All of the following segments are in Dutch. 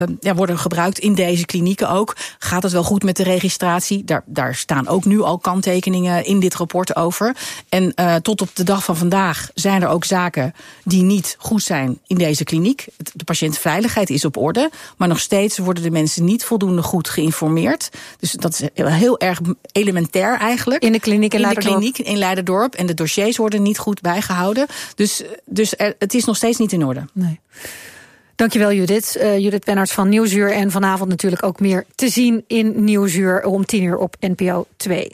worden gebruikt in deze klinieken ook. Gaat het wel goed met de registratie? Daar staan ook nu al kanttekeningen in dit rapport over. En tot op de dag van vandaag zijn er ook zaken die niet goed zijn in deze kliniek. De patiëntenveiligheid is op orde, maar nog steeds worden de mensen niet voldoende goed geïnformeerd. Dus dat is heel erg elementair eigenlijk. In de kliniek in Leiderdorp. En de dossiers worden niet goed bijgehouden. Dus het is nog steeds niet in orde. Nee. Dankjewel Judith. Judith Pennaerts van Nieuwsuur. En vanavond natuurlijk ook meer te zien in Nieuwsuur om 10:00 op NPO 2.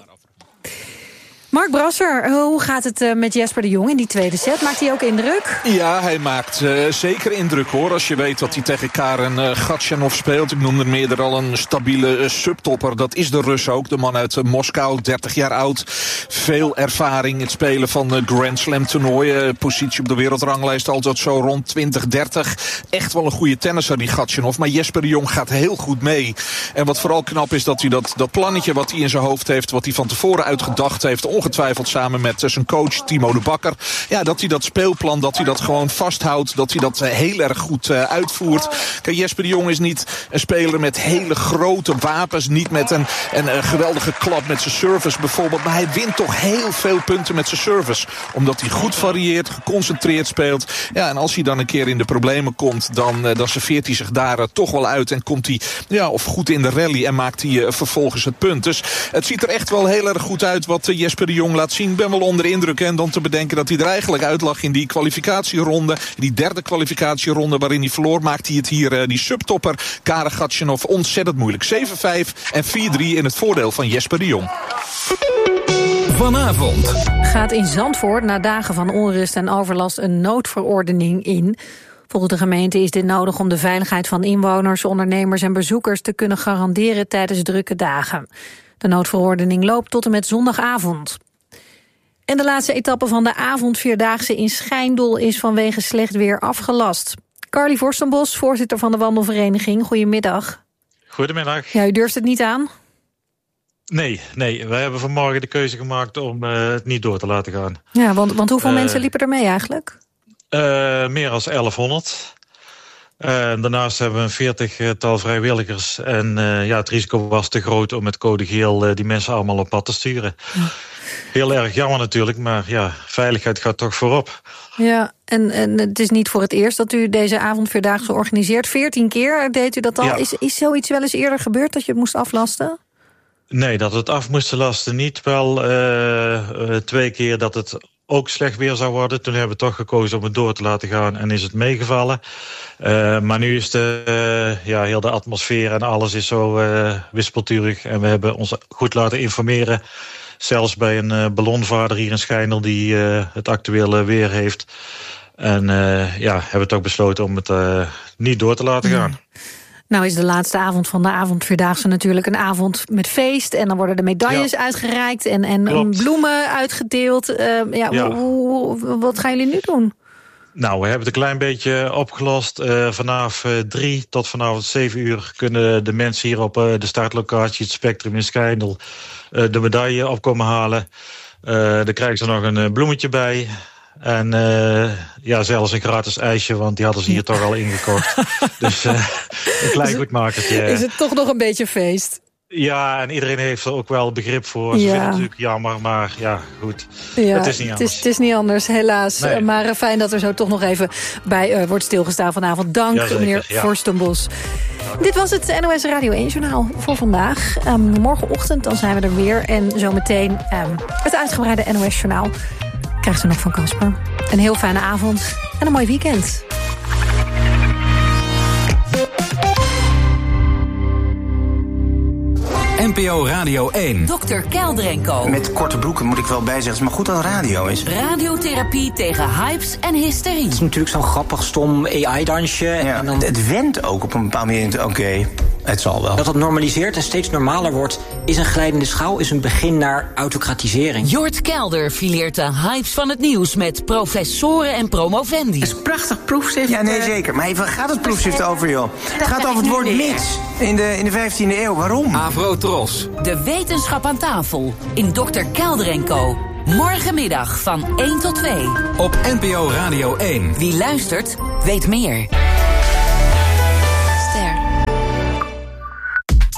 Mark Brasser, hoe gaat het met Jesper de Jong in die tweede set? Maakt hij ook indruk? Ja, hij maakt zeker indruk hoor. Als je weet dat hij tegen Karen Gatchanov speelt. Ik noemde meerder al een stabiele subtopper. Dat is de Rus ook. De man uit Moskou, 30 jaar oud. Veel ervaring in het spelen van Grand Slam toernooien. Positie op de wereldranglijst altijd zo rond 20-30. Echt wel een goede tennisser die Gatchanov. Maar Jesper de Jong gaat heel goed mee. En wat vooral knap is dat hij dat plannetje wat hij in zijn hoofd heeft. Wat hij van tevoren uitgedacht heeft. Ongetwijfeld samen met zijn coach Timo de Bakker. Ja, dat hij dat speelplan, dat hij dat gewoon vasthoudt. Dat hij dat heel erg goed uitvoert. Kijk, Jesper de Jong is niet een speler met hele grote wapens. Niet met een geweldige klap met zijn service bijvoorbeeld. Maar hij wint toch heel veel punten met zijn service. Omdat hij goed varieert, geconcentreerd speelt. Ja, en als hij dan een keer in de problemen komt, dan serveert hij zich daar toch wel uit. En komt hij of goed in de rally en maakt hij vervolgens het punt. Dus het ziet er echt wel heel erg goed uit wat Jesper de Jong laat zien. Ik ben wel onder indruk. En dan te bedenken dat hij er eigenlijk uit lag in die kwalificatieronde. Die derde kwalificatieronde waarin hij verloor. Maakt hij het hier, die subtopper Karen Gatchanov, ontzettend moeilijk. 7-5 en 4-3 in het voordeel van Jesper de Jong. Vanavond gaat in Zandvoort na dagen van onrust en overlast een noodverordening in. Volgens de gemeente is dit nodig om de veiligheid van inwoners, ondernemers en bezoekers te kunnen garanderen tijdens drukke dagen. De noodverordening loopt tot en met zondagavond. En de laatste etappe van de avondvierdaagse in Schijndel is vanwege slecht weer afgelast. Carly Vorstenbos, voorzitter van de wandelvereniging, goedemiddag. Goedemiddag. Ja, u durft het niet aan? Nee, wij hebben vanmorgen de keuze gemaakt om het niet door te laten gaan. Ja, want hoeveel mensen liepen er mee eigenlijk? Meer dan 1100. Daarnaast hebben we een 40-tal vrijwilligers. En het risico was te groot om met code geel die mensen allemaal op pad te sturen. Ja. Heel erg jammer natuurlijk, maar ja, veiligheid gaat toch voorop. Ja, en het is niet voor het eerst dat u deze avondvierdaagse organiseert. 14 keer deed u dat al. Ja. Is zoiets wel eens eerder gebeurd dat je het moest aflasten? Nee, dat we het af moesten lasten niet. Wel 2 keer dat het ook slecht weer zou worden. Toen hebben we toch gekozen om het door te laten gaan en is het meegevallen. Maar nu is heel de atmosfeer en alles is zo wispelturig. En we hebben ons goed laten informeren. Zelfs bij een ballonvaarder hier in Schijndel die het actuele weer heeft. En hebben we toch besloten om het niet door te laten gaan. Nou is de laatste avond van de avondvierdaagse natuurlijk een avond met feest. En dan worden de medailles uitgereikt en bloemen uitgedeeld. Wat gaan jullie nu doen? Nou, we hebben het een klein beetje opgelost. Vanaf 3 tot vanavond 7 uur kunnen de mensen hier op de startlocatie, het Spectrum in Schijndel, de medaille op komen halen. Daar krijgen ze nog een bloemetje bij. En zelfs een gratis ijsje, want die hadden ze hier toch al ingekocht. Dus een klein goedmakertje. Is het toch nog een beetje feest? Ja, en iedereen heeft er ook wel begrip voor. Ze vinden het natuurlijk jammer, maar ja, goed. Het is niet anders. Het is niet anders, helaas. Nee. Maar fijn dat er zo toch nog even bij wordt stilgestaan vanavond. Dank, meneer Vorstenbos. Dit was het NOS Radio 1-journaal voor vandaag. Morgenochtend dan zijn we er weer. En zometeen het uitgebreide NOS-journaal krijgt u nog van Casper. Een heel fijne avond en een mooi weekend. NPO Radio 1. Dr. Kelder & Co. Met korte broeken moet ik wel bijzeggen. Het is maar goed dat radio is. Radiotherapie tegen hypes en hysterie. Het is natuurlijk zo'n grappig, stom AI-dansje. Ja, en dan het went ook op een bepaalde manier. Oké, het zal wel. Dat het normaliseert en steeds normaler wordt, is een glijdende schaal, is een begin naar autocratisering. Jort Kelder fileert de hypes van het nieuws met professoren en promovendi. Het is een prachtig proefschrift. Ja, nee, zeker. Maar even, waar gaat het proefschrift over, joh? Het gaat over het woord mits in de 15e eeuw. Waarom? Afro-tros. De wetenschap aan tafel in Dr. Kelder & Co. Morgenmiddag van 1 tot 2. Op NPO Radio 1. Wie luistert, weet meer.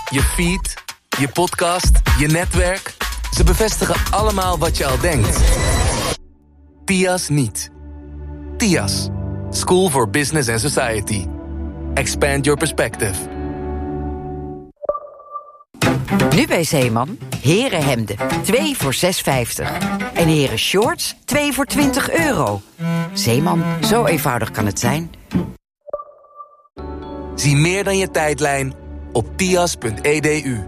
je feed, je podcast, je netwerk. Ze bevestigen allemaal wat je al denkt. TIAS niet. TIAS. School for Business and Society. Expand your perspective. Nu bij Zeeman. Herenhemden. 2 voor €6,50. En heren shorts. 2 voor €20. Zeeman, zo eenvoudig kan het zijn. Zie meer dan je tijdlijn op tias.edu.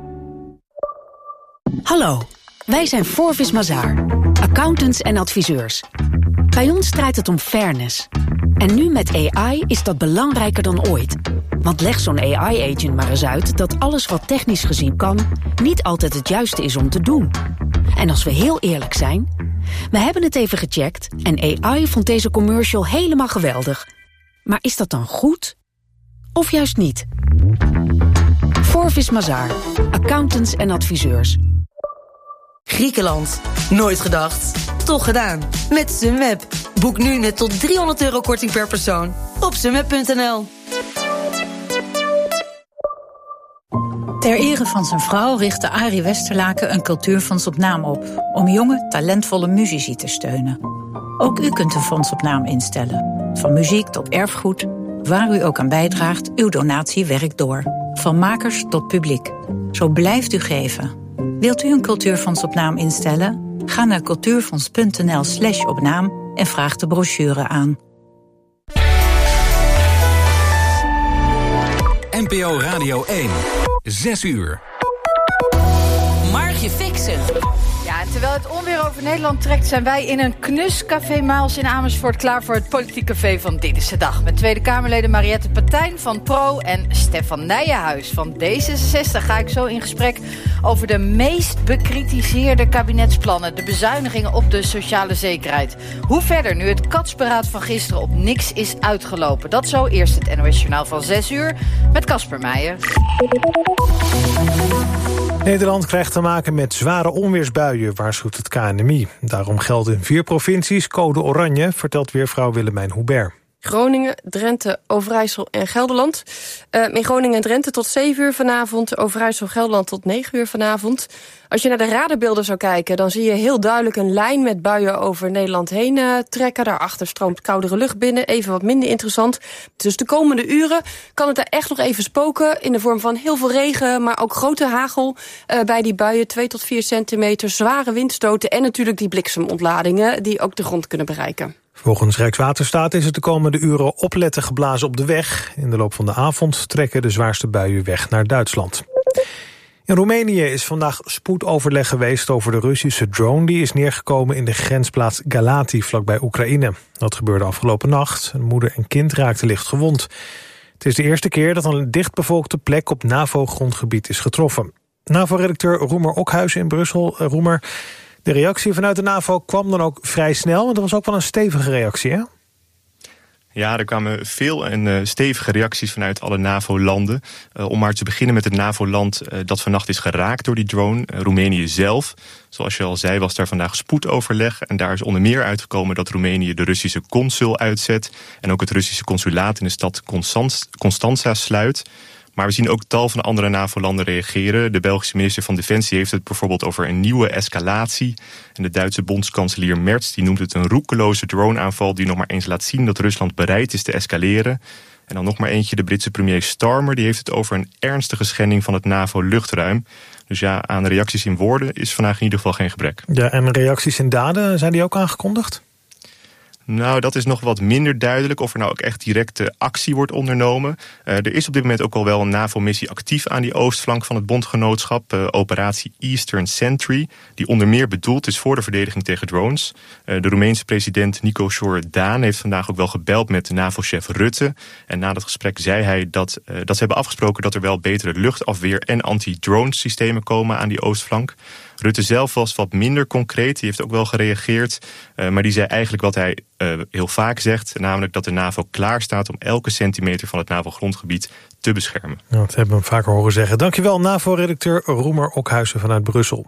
Hallo, wij zijn Forvis Mazars, accountants en adviseurs. Bij ons draait het om fairness. En nu met AI is dat belangrijker dan ooit. Want leg zo'n AI-agent maar eens uit dat alles wat technisch gezien kan, niet altijd het juiste is om te doen. En als we heel eerlijk zijn, we hebben het even gecheckt en AI vond deze commercial helemaal geweldig. Maar is dat dan goed? Of juist niet? Forvis Mazars, accountants en adviseurs. Griekenland. Nooit gedacht. Toch gedaan. Met Sunweb. Boek nu met tot €300 korting per persoon. Op sunweb.nl. Ter ere van zijn vrouw richtte Arie Westerlaken een cultuurfonds op naam op, om jonge, talentvolle muzici te steunen. Ook u kunt een fonds op naam instellen. Van muziek tot erfgoed, waar u ook aan bijdraagt, uw donatie werkt door. Van makers tot publiek. Zo blijft u geven. Wilt u een cultuurfonds op naam instellen? Ga naar cultuurfonds.nl/opnaam en vraag de brochure aan. NPO Radio 1, 6 uur. Margje Fixen. Ja, en terwijl het onweer over Nederland trekt, zijn wij in een knus Café Maals in Amersfoort klaar voor het politiek café van Dit is de Dag. Met Tweede Kamerleden Mariette Partijn van Pro en Stefan Nijenhuis van D66 ga ik zo in gesprek over de meest bekritiseerde kabinetsplannen, de bezuinigingen op de sociale zekerheid. Hoe verder nu het katsberaad van gisteren op niks is uitgelopen? Dat zo, eerst het NOS-journaal van 6 uur met Casper Meijer. Nederland krijgt te maken met zware onweersbuien, waarschuwt het KNMI. Daarom geldt in 4 provincies code oranje, vertelt weervrouw Willemijn Hubert. Groningen, Drenthe, Overijssel en Gelderland. In Groningen en Drenthe tot 7 uur vanavond. Overijssel, Gelderland tot 9 uur vanavond. Als je naar de radarbeelden zou kijken, dan zie je heel duidelijk een lijn met buien over Nederland heen trekken. Daarachter stroomt koudere lucht binnen, even wat minder interessant. Dus de komende uren kan het er echt nog even spoken in de vorm van heel veel regen, maar ook grote hagel bij die buien, 2 tot 4 centimeter, zware windstoten en natuurlijk die bliksemontladingen die ook de grond kunnen bereiken. Volgens Rijkswaterstaat is het de komende uren opletten geblazen op de weg. In de loop van de avond trekken de zwaarste buien weg naar Duitsland. In Roemenië is vandaag spoedoverleg geweest over de Russische drone. Die is neergekomen in de grensplaats Galati vlakbij Oekraïne. Dat gebeurde afgelopen nacht. Een moeder en kind raakten licht gewond. Het is de eerste keer dat een dichtbevolkte plek op NAVO-grondgebied is getroffen. NAVO-redacteur Roemer Okhuizen in Brussel. Roemer, de reactie vanuit de NAVO kwam dan ook vrij snel. Want er was ook wel een stevige reactie, hè? Ja, er kwamen veel en stevige reacties vanuit alle NAVO-landen. Om maar te beginnen met het NAVO-land dat vannacht is geraakt door die drone, Roemenië zelf. Zoals je al zei, was daar vandaag spoedoverleg. En daar is onder meer uitgekomen dat Roemenië de Russische consul uitzet. En ook het Russische consulaat in de stad Constanța sluit. Maar we zien ook tal van andere NAVO-landen reageren. De Belgische minister van Defensie heeft het bijvoorbeeld over een nieuwe escalatie. En de Duitse bondskanselier Merz die noemt het een roekeloze droneaanval die nog maar eens laat zien dat Rusland bereid is te escaleren. En dan nog maar eentje, de Britse premier Starmer, die heeft het over een ernstige schending van het NAVO-luchtruim. Dus ja, aan reacties in woorden is vandaag in ieder geval geen gebrek. Ja, en reacties in daden, zijn die ook aangekondigd? Nou, dat is nog wat minder duidelijk of er nou ook echt directe actie wordt ondernomen. Er is op dit moment ook al wel een NAVO-missie actief aan die oostflank van het bondgenootschap. Operatie Eastern Sentry, die onder meer bedoeld is voor de verdediging tegen drones. De Roemeense president Nico Șor-Dan heeft vandaag ook wel gebeld met de NAVO-chef Rutte. En na dat gesprek zei hij dat ze hebben afgesproken dat er wel betere luchtafweer en anti-drone systemen komen aan die oostflank. Rutte zelf was wat minder concreet, die heeft ook wel gereageerd. Maar die zei eigenlijk wat hij heel vaak zegt, namelijk dat de NAVO klaar staat om elke centimeter van het NAVO-grondgebied te beschermen. Nou, dat hebben we hem vaker horen zeggen. Dankjewel, NAVO-redacteur Roemer Okhuizen vanuit Brussel.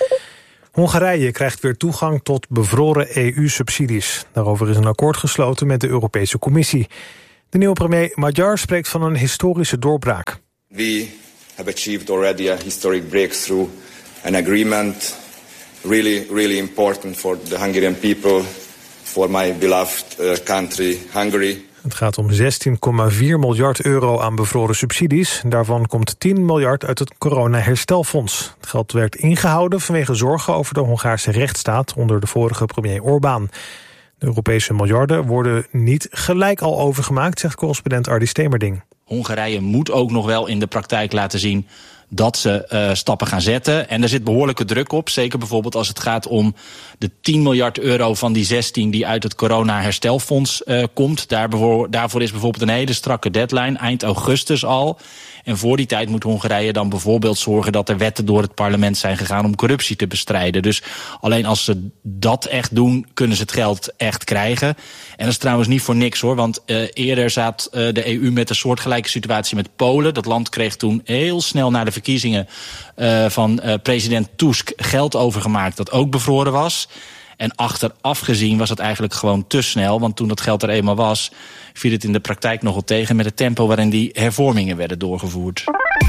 Hongarije krijgt weer toegang tot bevroren EU-subsidies. Daarover is een akkoord gesloten met de Europese Commissie. De nieuwe premier Magyar spreekt van een historische doorbraak. We have achieved already a historic breakthrough, an agreement really important for the Hungarian people, for my beloved country, Hungary. Het gaat om 16,4 miljard euro aan bevroren subsidies. Daarvan komt 10 miljard uit het corona-herstelfonds. Het geld werd ingehouden vanwege zorgen over de Hongaarse rechtsstaat onder de vorige premier Orbán. De Europese miljarden worden niet gelijk al overgemaakt, zegt correspondent Ardy Stemerding. Hongarije moet ook nog wel in de praktijk laten zien dat ze stappen gaan zetten. En er zit behoorlijke druk op. Zeker bijvoorbeeld als het gaat om de 10 miljard euro van die 16 die uit het corona-herstelfonds komt. Daarvoor is bijvoorbeeld een hele strakke deadline, eind augustus al. En voor die tijd moet Hongarije dan bijvoorbeeld zorgen dat er wetten door het parlement zijn gegaan om corruptie te bestrijden. Dus alleen als ze dat echt doen, kunnen ze het geld echt krijgen. En dat is trouwens niet voor niks hoor, want eerder zat de EU met een soortgelijke situatie met Polen. Dat land kreeg toen heel snel na de verkiezingen van president Tusk geld overgemaakt dat ook bevroren was. En achteraf gezien was het eigenlijk gewoon te snel, want toen dat geld er eenmaal was, viel het in de praktijk nogal tegen met het tempo waarin die hervormingen werden doorgevoerd.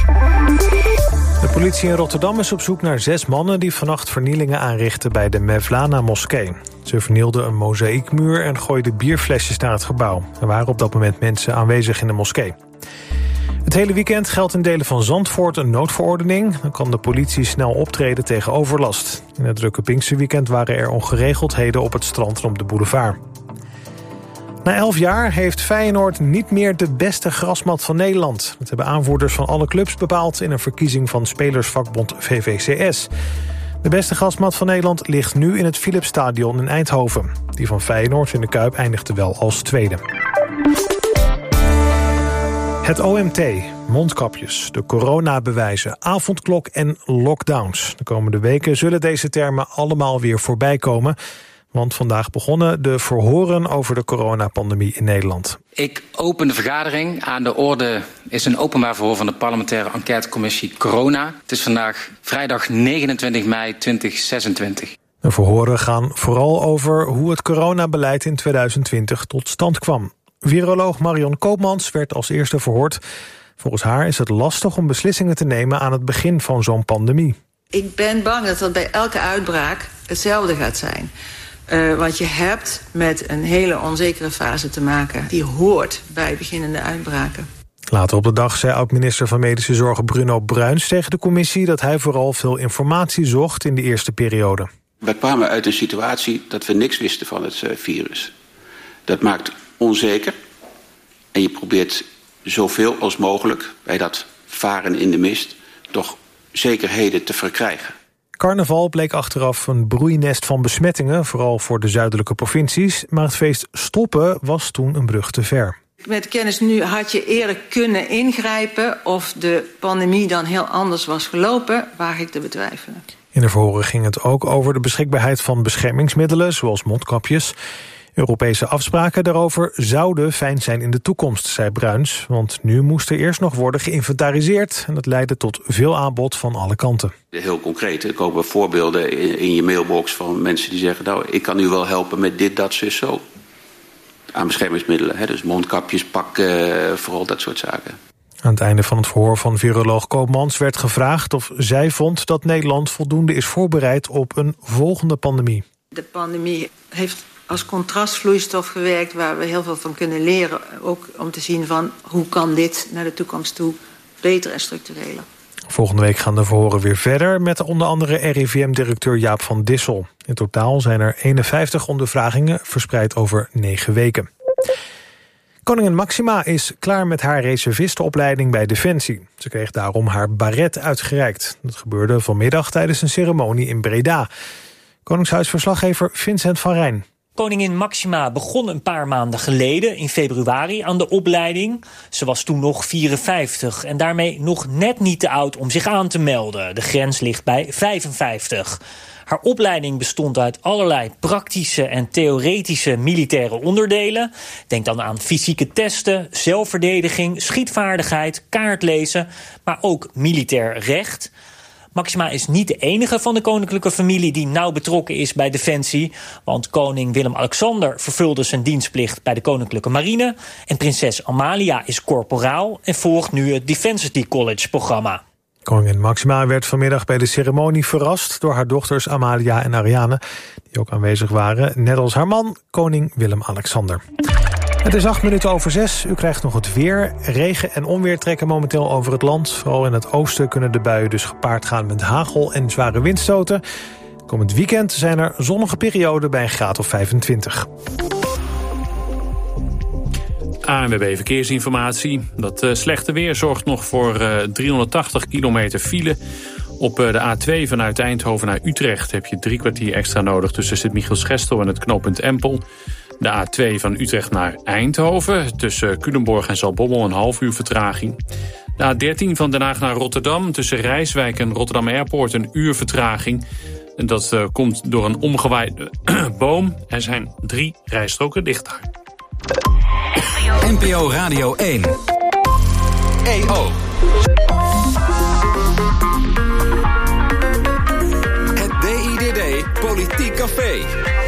De politie in Rotterdam is op zoek naar 6 mannen die vannacht vernielingen aanrichten bij de Mevlana-moskee. Ze vernielden een mozaïekmuur en gooiden bierflesjes naar het gebouw. Er waren op dat moment mensen aanwezig in de moskee. Het hele weekend geldt in delen van Zandvoort een noodverordening. Dan kan de politie snel optreden tegen overlast. In het drukke Pinksterweekend waren er ongeregeldheden op het strand en op de boulevard. Na 11 jaar heeft Feyenoord niet meer de beste grasmat van Nederland. Dat hebben aanvoerders van alle clubs bepaald in een verkiezing van spelersvakbond VVCS. De beste grasmat van Nederland ligt nu in het Philipsstadion in Eindhoven. Die van Feyenoord in de Kuip eindigde wel als tweede. Het OMT, mondkapjes, de coronabewijzen, avondklok en lockdowns. De komende weken zullen deze termen allemaal weer voorbij komen. Want vandaag begonnen de verhoren over de coronapandemie in Nederland. Ik open de vergadering. Aan de orde is een openbaar verhoor van de parlementaire enquêtecommissie Corona. Het is vandaag vrijdag 29 mei 2026. De verhoren gaan vooral over hoe het coronabeleid in 2020 tot stand kwam. Viroloog Marion Koopmans werd als eerste verhoord. Volgens haar is het lastig om beslissingen te nemen aan het begin van zo'n pandemie. Ik ben bang dat dat bij elke uitbraak hetzelfde gaat zijn. Want je hebt met een hele onzekere fase te maken. Die hoort bij beginnende uitbraken. Later op de dag zei oud-minister van Medische Zorg Bruno Bruins tegen de commissie dat hij vooral veel informatie zocht in de eerste periode. We kwamen uit een situatie dat we niks wisten van het virus. Dat maakt onzeker en je probeert zoveel als mogelijk bij dat varen in de mist toch zekerheden te verkrijgen. Carnaval bleek achteraf een broeinest van besmettingen, vooral voor de zuidelijke provincies. Maar het feest stoppen was toen een brug te ver. Met kennis nu had je eerder kunnen ingrijpen. Of de pandemie dan heel anders was gelopen, waag ik te betwijfelen. In de verhoren ging het ook over de beschikbaarheid van beschermingsmiddelen, zoals mondkapjes. Europese afspraken daarover zouden fijn zijn in de toekomst, zei Bruins. Want nu moest er eerst nog worden geïnventariseerd. En dat leidde tot veel aanbod van alle kanten. Heel concreet, er komen voorbeelden in je mailbox van mensen die zeggen, nou, ik kan u wel helpen met dit, dat, zo. Aan beschermingsmiddelen, dus mondkapjes, pakken, vooral dat soort zaken. Aan het einde van het verhoor van viroloog Koopmans werd gevraagd of zij vond dat Nederland voldoende is voorbereid op een volgende pandemie. De pandemie heeft als contrastvloeistof gewerkt waar we heel veel van kunnen leren. Ook om te zien van hoe kan dit naar de toekomst toe beter en structureler. Volgende week gaan de verhoren weer verder met onder andere RIVM-directeur Jaap van Dissel. In totaal zijn er 51 ondervragingen verspreid over 9 weken. Koningin Máxima is klaar met haar reservistenopleiding bij Defensie. Ze kreeg daarom haar baret uitgereikt. Dat gebeurde vanmiddag tijdens een ceremonie in Breda. Koningshuisverslaggever Vincent van Rijn. Koningin Máxima begon een paar maanden geleden, in februari, aan de opleiding. Ze was toen nog 54 en daarmee nog net niet te oud om zich aan te melden. De grens ligt bij 55. Haar opleiding bestond uit allerlei praktische en theoretische militaire onderdelen. Denk dan aan fysieke testen, zelfverdediging, schietvaardigheid, kaartlezen, maar ook militair recht. Máxima is niet de enige van de koninklijke familie die nauw betrokken is bij Defensie. Want koning Willem-Alexander vervulde zijn dienstplicht bij de Koninklijke Marine. En prinses Amalia is korporaal en volgt nu het Defensity College-programma. Koningin Máxima werd vanmiddag bij de ceremonie verrast door haar dochters Amalia en Ariane, die ook aanwezig waren, net als haar man, koning Willem-Alexander. Het is 6:08. U krijgt nog het weer. Regen en onweer trekken momenteel over het land. Vooral in het oosten kunnen de buien dus gepaard gaan met hagel en zware windstoten. Komend weekend zijn er zonnige perioden bij een graad of 25. ANWB Verkeersinformatie. Dat slechte weer zorgt nog voor 380 kilometer file. Op de A2 vanuit Eindhoven naar Utrecht heb je 3 kwartier extra nodig tussen Sint-Michielsgestel en het knooppunt Empel. De A2 van Utrecht naar Eindhoven tussen Culemborg en Zaltbommel een half uur vertraging. De A13 van Den Haag naar Rotterdam tussen Rijswijk en Rotterdam Airport een uur vertraging. En dat komt door een omgewaaide boom. Er zijn 3 rijstroken dicht daar. NPO Radio 1. EO. Het DIDD Politiek Café.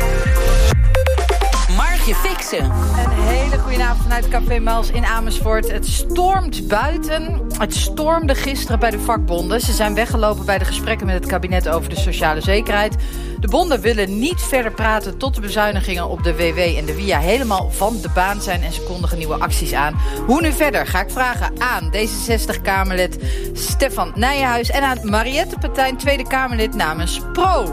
Margje Fixen. Een hele goede avond vanuit Café Mals in Amersfoort. Het stormt buiten. Het stormde gisteren bij de vakbonden. Ze zijn weggelopen bij de gesprekken met het kabinet over de sociale zekerheid. De bonden willen niet verder praten tot de bezuinigingen op de WW en de WIA helemaal van de baan zijn en ze kondigen nieuwe acties aan. Hoe nu verder? Ga ik vragen aan D66-Kamerlid Stefan Nijenhuis en aan Mariette Partijn, Tweede Kamerlid namens PRO.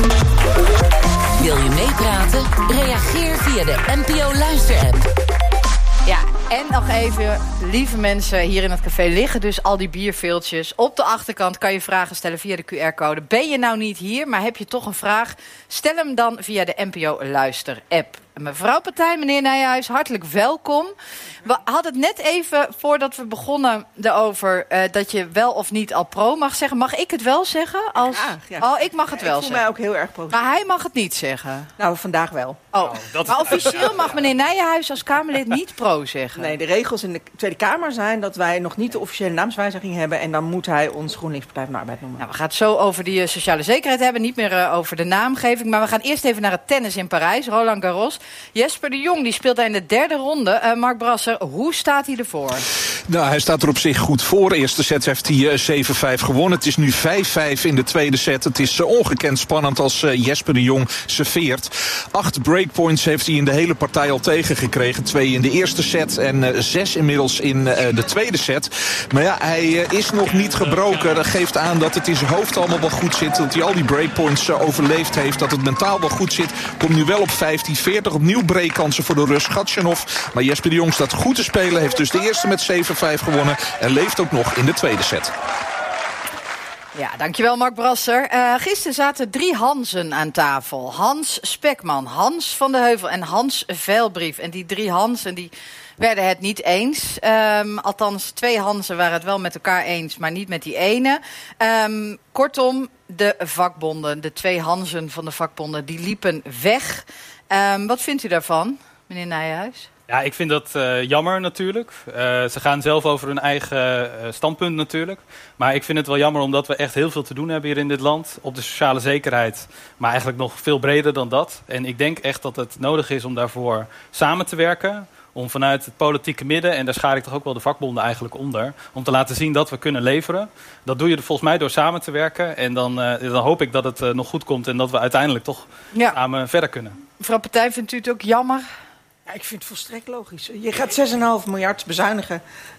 Wil je meepraten? Reageer via de NPO Luister-app. Ja, en nog even, lieve mensen, hier in het café liggen dus al die bierveeltjes. Op de achterkant kan je vragen stellen via de QR-code. Ben je nou niet hier, maar heb je toch een vraag? Stel hem dan via de NPO Luister-app. Mevrouw Partij, meneer Nijenhuis, hartelijk welkom. We hadden het net even, voordat we begonnen, erover dat je wel of niet al pro mag zeggen. Mag ik het wel zeggen? Ja. Oh, ik mag het wel zeggen. Ik voel mij ook heel erg pro. Maar hij mag het niet zeggen. Nou, vandaag wel. Maar officieel mag meneer Nijenhuis als Kamerlid niet pro zeggen. Nee, de regels in de Tweede Kamer zijn dat wij nog niet de officiële naamswijziging hebben. En dan moet hij ons GroenLinks Partij van de Arbeid noemen. Nou, we gaan het zo over die sociale zekerheid hebben. Niet meer over de naamgeving. Maar we gaan eerst even naar het tennis in Parijs. Roland Garros. Jesper de Jong die speelt daar in de derde ronde. Mark Brasser, hoe staat hij ervoor? Nou, hij staat er op zich goed voor. De eerste set heeft hij 7-5 gewonnen. Het is nu 5-5 in de tweede set. Het is ongekend spannend als Jesper de Jong serveert. 8 breakpoints heeft hij in de hele partij al tegengekregen. 2 in de eerste set en 6 inmiddels in de tweede set. Maar ja, hij is nog niet gebroken. Dat geeft aan dat het in zijn hoofd allemaal wel goed zit. Dat hij al die breakpoints overleefd heeft. Dat het mentaal wel goed zit. Komt nu wel op 15-40. Opnieuw breakkansen voor de Rus Gatchanov. Maar Jesper de Jong staat goed te spelen. Heeft dus de eerste met 7-5 gewonnen. En leeft ook nog in de tweede set. Ja, dankjewel Mark Brasser. Gisteren zaten 3 Hansen aan tafel. Hans Spekman, Hans van de Heuvel en Hans Veilbrief. En die 3 Hansen die werden het niet eens. Althans, 2 Hansen waren het wel met elkaar eens, maar niet met die ene. Kortom, de vakbonden, de 2 Hansen van de vakbonden, die liepen weg. Wat vindt u daarvan, meneer Nijenhuis? Ja, ik vind dat jammer natuurlijk. Ze gaan zelf over hun eigen standpunt natuurlijk. Maar ik vind het wel jammer omdat we echt heel veel te doen hebben hier in dit land. Op de sociale zekerheid, maar eigenlijk nog veel breder dan dat. En ik denk echt dat het nodig is om daarvoor samen te werken. Om vanuit het politieke midden, en daar schaar ik toch ook wel de vakbonden eigenlijk onder, om te laten zien dat we kunnen leveren. Dat doe je volgens mij door samen te werken. En dan hoop ik dat het nog goed komt en dat we uiteindelijk toch samen verder kunnen. Mevrouw Partij, vindt u het ook jammer? Ja, ik vind het volstrekt logisch. Je gaat 6,5 miljard bezuinigen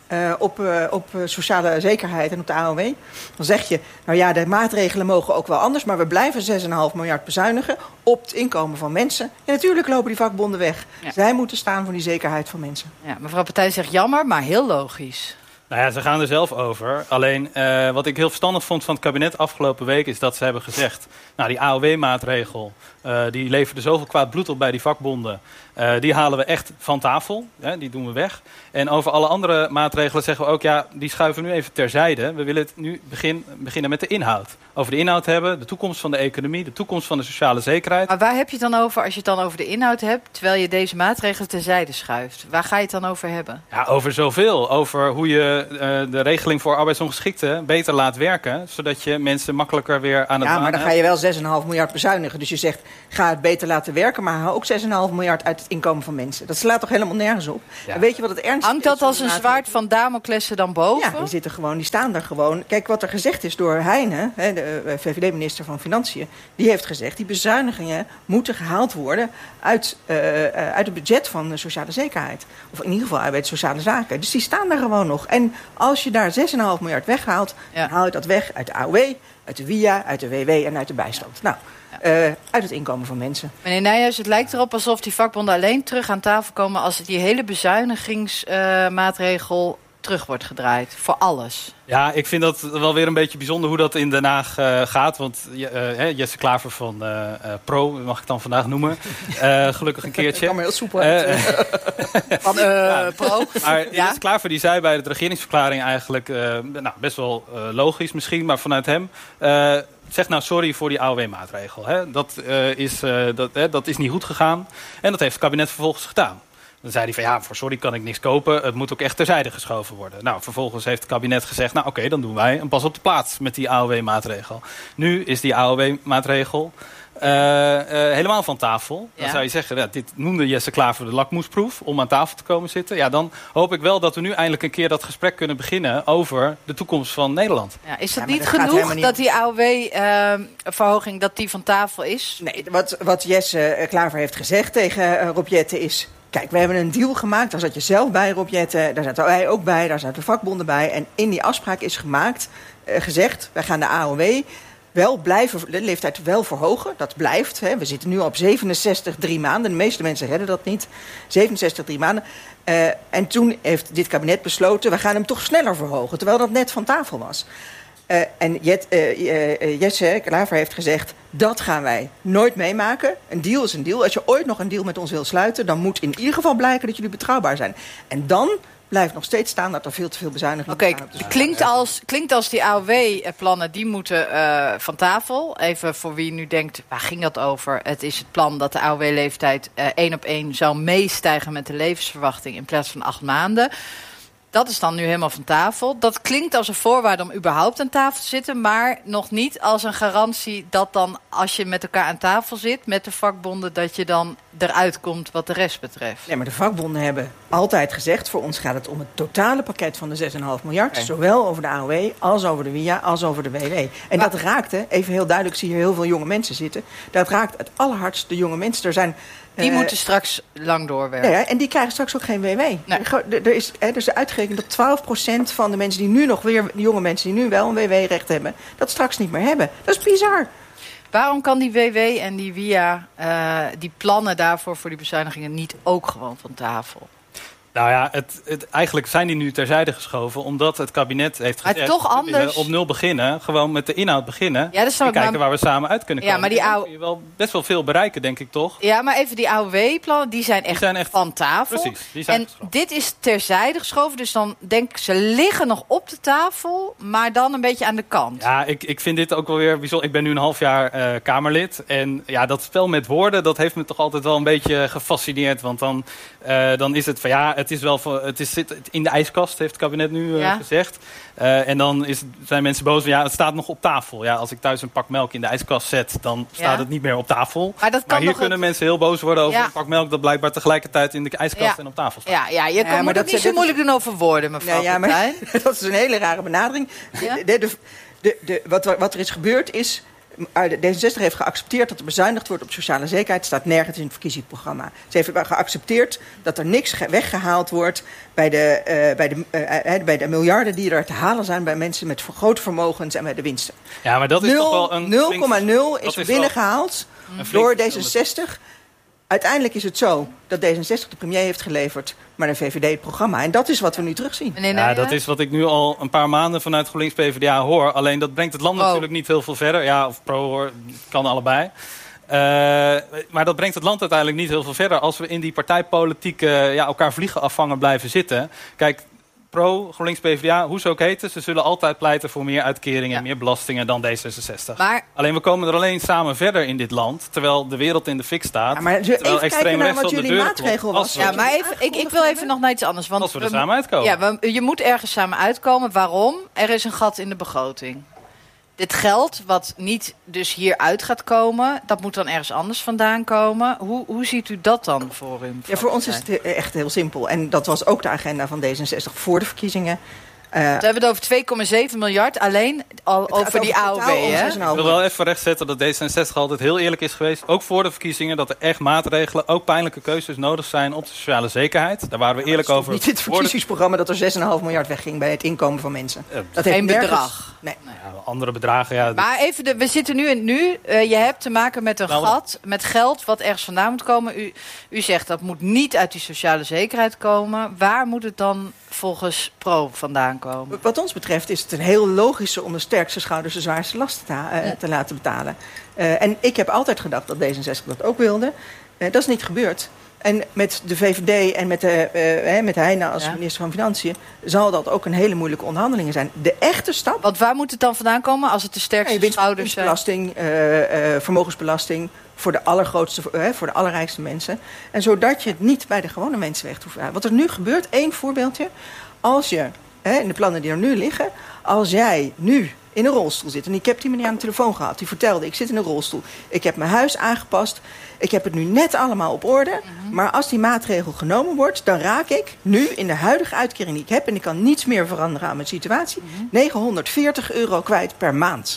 op sociale zekerheid en op de AOW. Dan zeg je, nou ja, de maatregelen mogen ook wel anders, maar we blijven 6,5 miljard bezuinigen op het inkomen van mensen. En natuurlijk lopen die vakbonden weg. Ja. Zij moeten staan voor die zekerheid van mensen. Ja, mevrouw Partij zegt jammer, maar heel logisch. Nou ja, ze gaan er zelf over. Alleen wat ik heel verstandig vond van het kabinet afgelopen week is dat ze hebben gezegd, nou die AOW-maatregel, die leverde zoveel kwaad bloed op bij die vakbonden. Die halen we echt van tafel. Die doen we weg. En over alle andere maatregelen zeggen we ook, ja, die schuiven we nu even terzijde. We willen het nu beginnen met de inhoud. Over de inhoud hebben, de toekomst van de economie, de toekomst van de sociale zekerheid. Maar waar heb je het dan over als je het dan over de inhoud hebt, terwijl je deze maatregelen terzijde schuift? Waar ga je het dan over hebben? Ja, over zoveel. Over hoe je de regeling voor arbeidsongeschikten beter laat werken, zodat je mensen makkelijker weer aan het Ja, maar dan ga je wel 6,5 miljard bezuinigen. Dus je zegt, ga het beter laten werken, maar haal ook 6,5 miljard uit het inkomen van mensen. Dat slaat toch helemaal nergens op? Ja. En weet je wat het ernstig hangt dat is? als een zwaard van Damocles er dan boven? Ja, die staan daar gewoon. Kijk, wat er gezegd is door Heijnen, de VVD-minister van Financiën, die heeft gezegd, die bezuinigingen moeten gehaald worden uit het budget van de sociale zekerheid. Of in ieder geval uit sociale zaken. Dus die staan daar gewoon nog. En als je daar 6,5 miljard weghaalt, dan haal je dat weg uit de AOW, uit de WIA, uit de WW en uit de bijstand. Nou, uit het inkomen van mensen. Meneer Nijhuis, het lijkt erop alsof die vakbonden alleen terug aan tafel komen als die hele bezuinigingsmaatregel terug wordt gedraaid. Voor alles. Ja, ik vind dat wel weer een beetje bijzonder hoe dat in Den Haag gaat. Want Jesse Klaver van Pro, mag ik dan vandaag noemen. Gelukkig een keertje. Ik kan me heel soepel uit. Van Pro. Maar Jesse Klaver die zei bij de regeringsverklaring eigenlijk, best wel logisch misschien, maar vanuit hem, zeg nou sorry voor die AOW-maatregel. Dat is niet goed gegaan. En dat heeft het kabinet vervolgens gedaan. Dan zei hij van voor sorry kan ik niks kopen. Het moet ook echt terzijde geschoven worden. Nou, vervolgens heeft het kabinet gezegd, nou oké, dan doen wij een pas op de plaats met die AOW-maatregel. Nu is die AOW-maatregel helemaal van tafel. Dan zou je zeggen, dit noemde Jesse Klaver de lakmoesproef om aan tafel te komen zitten. Ja, dan hoop ik wel dat we nu eindelijk een keer dat gesprek kunnen beginnen over de toekomst van Nederland. Ja, is het niet genoeg dat die AOW-verhoging dat die van tafel is? Nee, wat Jesse Klaver heeft gezegd tegen Rob Jetten is, kijk, we hebben een deal gemaakt, daar zat je zelf bij, Rob Jetten, daar zaten wij ook bij, daar zaten de vakbonden bij. En in die afspraak is gezegd, wij gaan de AOW wel blijven, de leeftijd wel verhogen. Dat blijft. We zitten nu op 67 3 maanden. De meeste mensen redden dat niet. 67 3 maanden. En toen heeft dit kabinet besloten, we gaan hem toch sneller verhogen. Terwijl dat net van tafel was. En Jesse Klaver heeft gezegd, dat gaan wij nooit meemaken. Een deal is een deal. Als je ooit nog een deal met ons wil sluiten, dan moet in ieder geval blijken dat jullie betrouwbaar zijn. En dan blijft nog steeds staan dat er veel te veel bezuinigingen zijn. Oké, klinkt als die AOW-plannen, die moeten van tafel. Even voor wie nu denkt, waar ging dat over? Het is het plan dat de AOW-leeftijd 1 op 1 zou meestijgen met de levensverwachting in plaats van 8 maanden. Dat is dan nu helemaal van tafel. Dat klinkt als een voorwaarde om überhaupt aan tafel te zitten, maar nog niet als een garantie dat dan, als je met elkaar aan tafel zit, met de vakbonden, dat je dan eruit komt wat de rest betreft. Nee, maar de vakbonden hebben altijd gezegd, voor ons gaat het om het totale pakket van de 6,5 miljard. Okay. Zowel over de AOW, als over de WIA, als over de WW. En dat raakte, even heel duidelijk, zie je heel veel jonge mensen zitten. Dat raakt het allerhardst de jonge mensen. Er zijn die moeten straks lang doorwerken. Ja, en die krijgen straks ook geen WW. Nee. Er is uitgerekend dat 12% van de mensen die nu nog weer, de jonge mensen die nu wel een WW-recht hebben, dat straks niet meer hebben. Dat is bizar. Waarom kan die WW en die WIA, die plannen daarvoor voor die bezuinigingen niet ook gewoon van tafel? Nou ja, eigenlijk zijn die nu terzijde geschoven, omdat het kabinet heeft gezegd, toch anders op nul beginnen, gewoon met de inhoud beginnen, en kijken waar we samen uit kunnen komen. Ja, maar dan kun je wel best wel veel bereiken, denk ik toch? Ja, maar even die AOW-plannen, die zijn echt van tafel. Precies, die zijn geschoven. Dit is terzijde geschoven, dus dan denk ik, ze liggen nog op de tafel, maar dan een beetje aan de kant. Ja, ik vind dit ook wel weer bijzonder. Ik ben nu een half jaar Kamerlid en ja, dat spel met woorden, dat heeft me toch altijd wel een beetje gefascineerd, want dan is het van het zit in de ijskast, heeft het kabinet nu gezegd. En dan zijn mensen boos van het staat nog op tafel. Ja, als ik thuis een pak melk in de ijskast zet, dan staat het niet meer op tafel. Maar hier kunnen mensen heel boos worden over een pak melk dat blijkbaar tegelijkertid in de ijskast en op tafel staat. Ja, je kan het niet zo moeilijk doen over woorden, mevrouw Partij. Dat is een hele rare benadering. Ja? Wat er is gebeurd is, D66 heeft geaccepteerd dat er bezuinigd wordt op sociale zekerheid. Staat nergens in het verkiezingsprogramma. Ze heeft geaccepteerd dat er niks weggehaald wordt bij de miljarden die er te halen zijn bij mensen met grote vermogens en bij de winsten. Ja, maar dat is toch wel een 0,0 is binnengehaald door D66. Uiteindelijk is het zo dat D66 de premier heeft geleverd, maar een VVD het programma. En dat is wat we nu terugzien. Ja, dat is wat ik nu al een paar maanden vanuit GroenLinks PvdA hoor. Alleen dat brengt het land natuurlijk niet heel veel verder. Ja, of pro hoor, kan allebei. Maar dat brengt het land uiteindelijk niet heel veel verder als we in die partijpolitiek elkaar vliegen afvangen blijven zitten. Kijk, Pro, GroenLinks PvdA, hoe ze ook heten, ze zullen altijd pleiten voor meer uitkeringen en meer belastingen dan D66. Alleen we komen er alleen samen verder in dit land, terwijl de wereld in de fik staat. Ja, maar terwijl extreem rechts op de deur maatregel was. Ja, maar ik wil even nog naar iets anders. Want als we er samen uitkomen. Ja, je moet ergens samen uitkomen. Waarom? Er is een gat in de begroting. Dit geld, wat niet dus hieruit gaat komen, dat moet dan ergens anders vandaan komen. Hoe ziet u dat dan voor u? Ja, voor ons is het echt heel simpel. En dat was ook de agenda van D66 voor de verkiezingen. We hebben het over 2,7 miljard alleen al over die AOW. Hè? Ik wil wel even rechtzetten dat D66 altijd heel eerlijk is geweest. Ook voor de verkiezingen, dat er echt maatregelen, ook pijnlijke keuzes nodig zijn op de sociale zekerheid. Daar waren we eerlijk over. Niet het verkiezingsprogramma dat er 6,5 miljard wegging bij het inkomen van mensen. Dat heeft geen bedrag. Nee. Ja, andere bedragen, ja. Maar even, we zitten nu in het nu. Je hebt te maken met een gat, met geld wat ergens vandaan moet komen. U zegt dat moet niet uit die sociale zekerheid komen. Waar moet het dan volgens Pro vandaan komen? Wat ons betreft is het een heel logische om de sterkste schouders de zwaarste lasten te laten betalen. En ik heb altijd gedacht dat D66 dat ook wilde. Dat is niet gebeurd. En met de VVD en met Heijnen als minister van Financiën zal dat ook een hele moeilijke onderhandelingen zijn. De echte stap. Want waar moet het dan vandaan komen als het de sterkste schouders zijn? Winstbelasting, vermogensbelasting voor de allergrootste, voor de allerrijkste mensen. En zodat je het niet bij de gewone mensen weg hoeft te halen. Wat er nu gebeurt, 1 voorbeeldje. Als je, in de plannen die er nu liggen, als jij nu in een rolstoel zit. En ik heb die meneer aan de telefoon gehad. Die vertelde, ik zit in een rolstoel. Ik heb mijn huis aangepast. Ik heb het nu net allemaal op orde. Maar als die maatregel genomen wordt, dan raak ik nu in de huidige uitkering die ik heb, en ik kan niets meer veranderen aan mijn situatie, €940 kwijt per maand.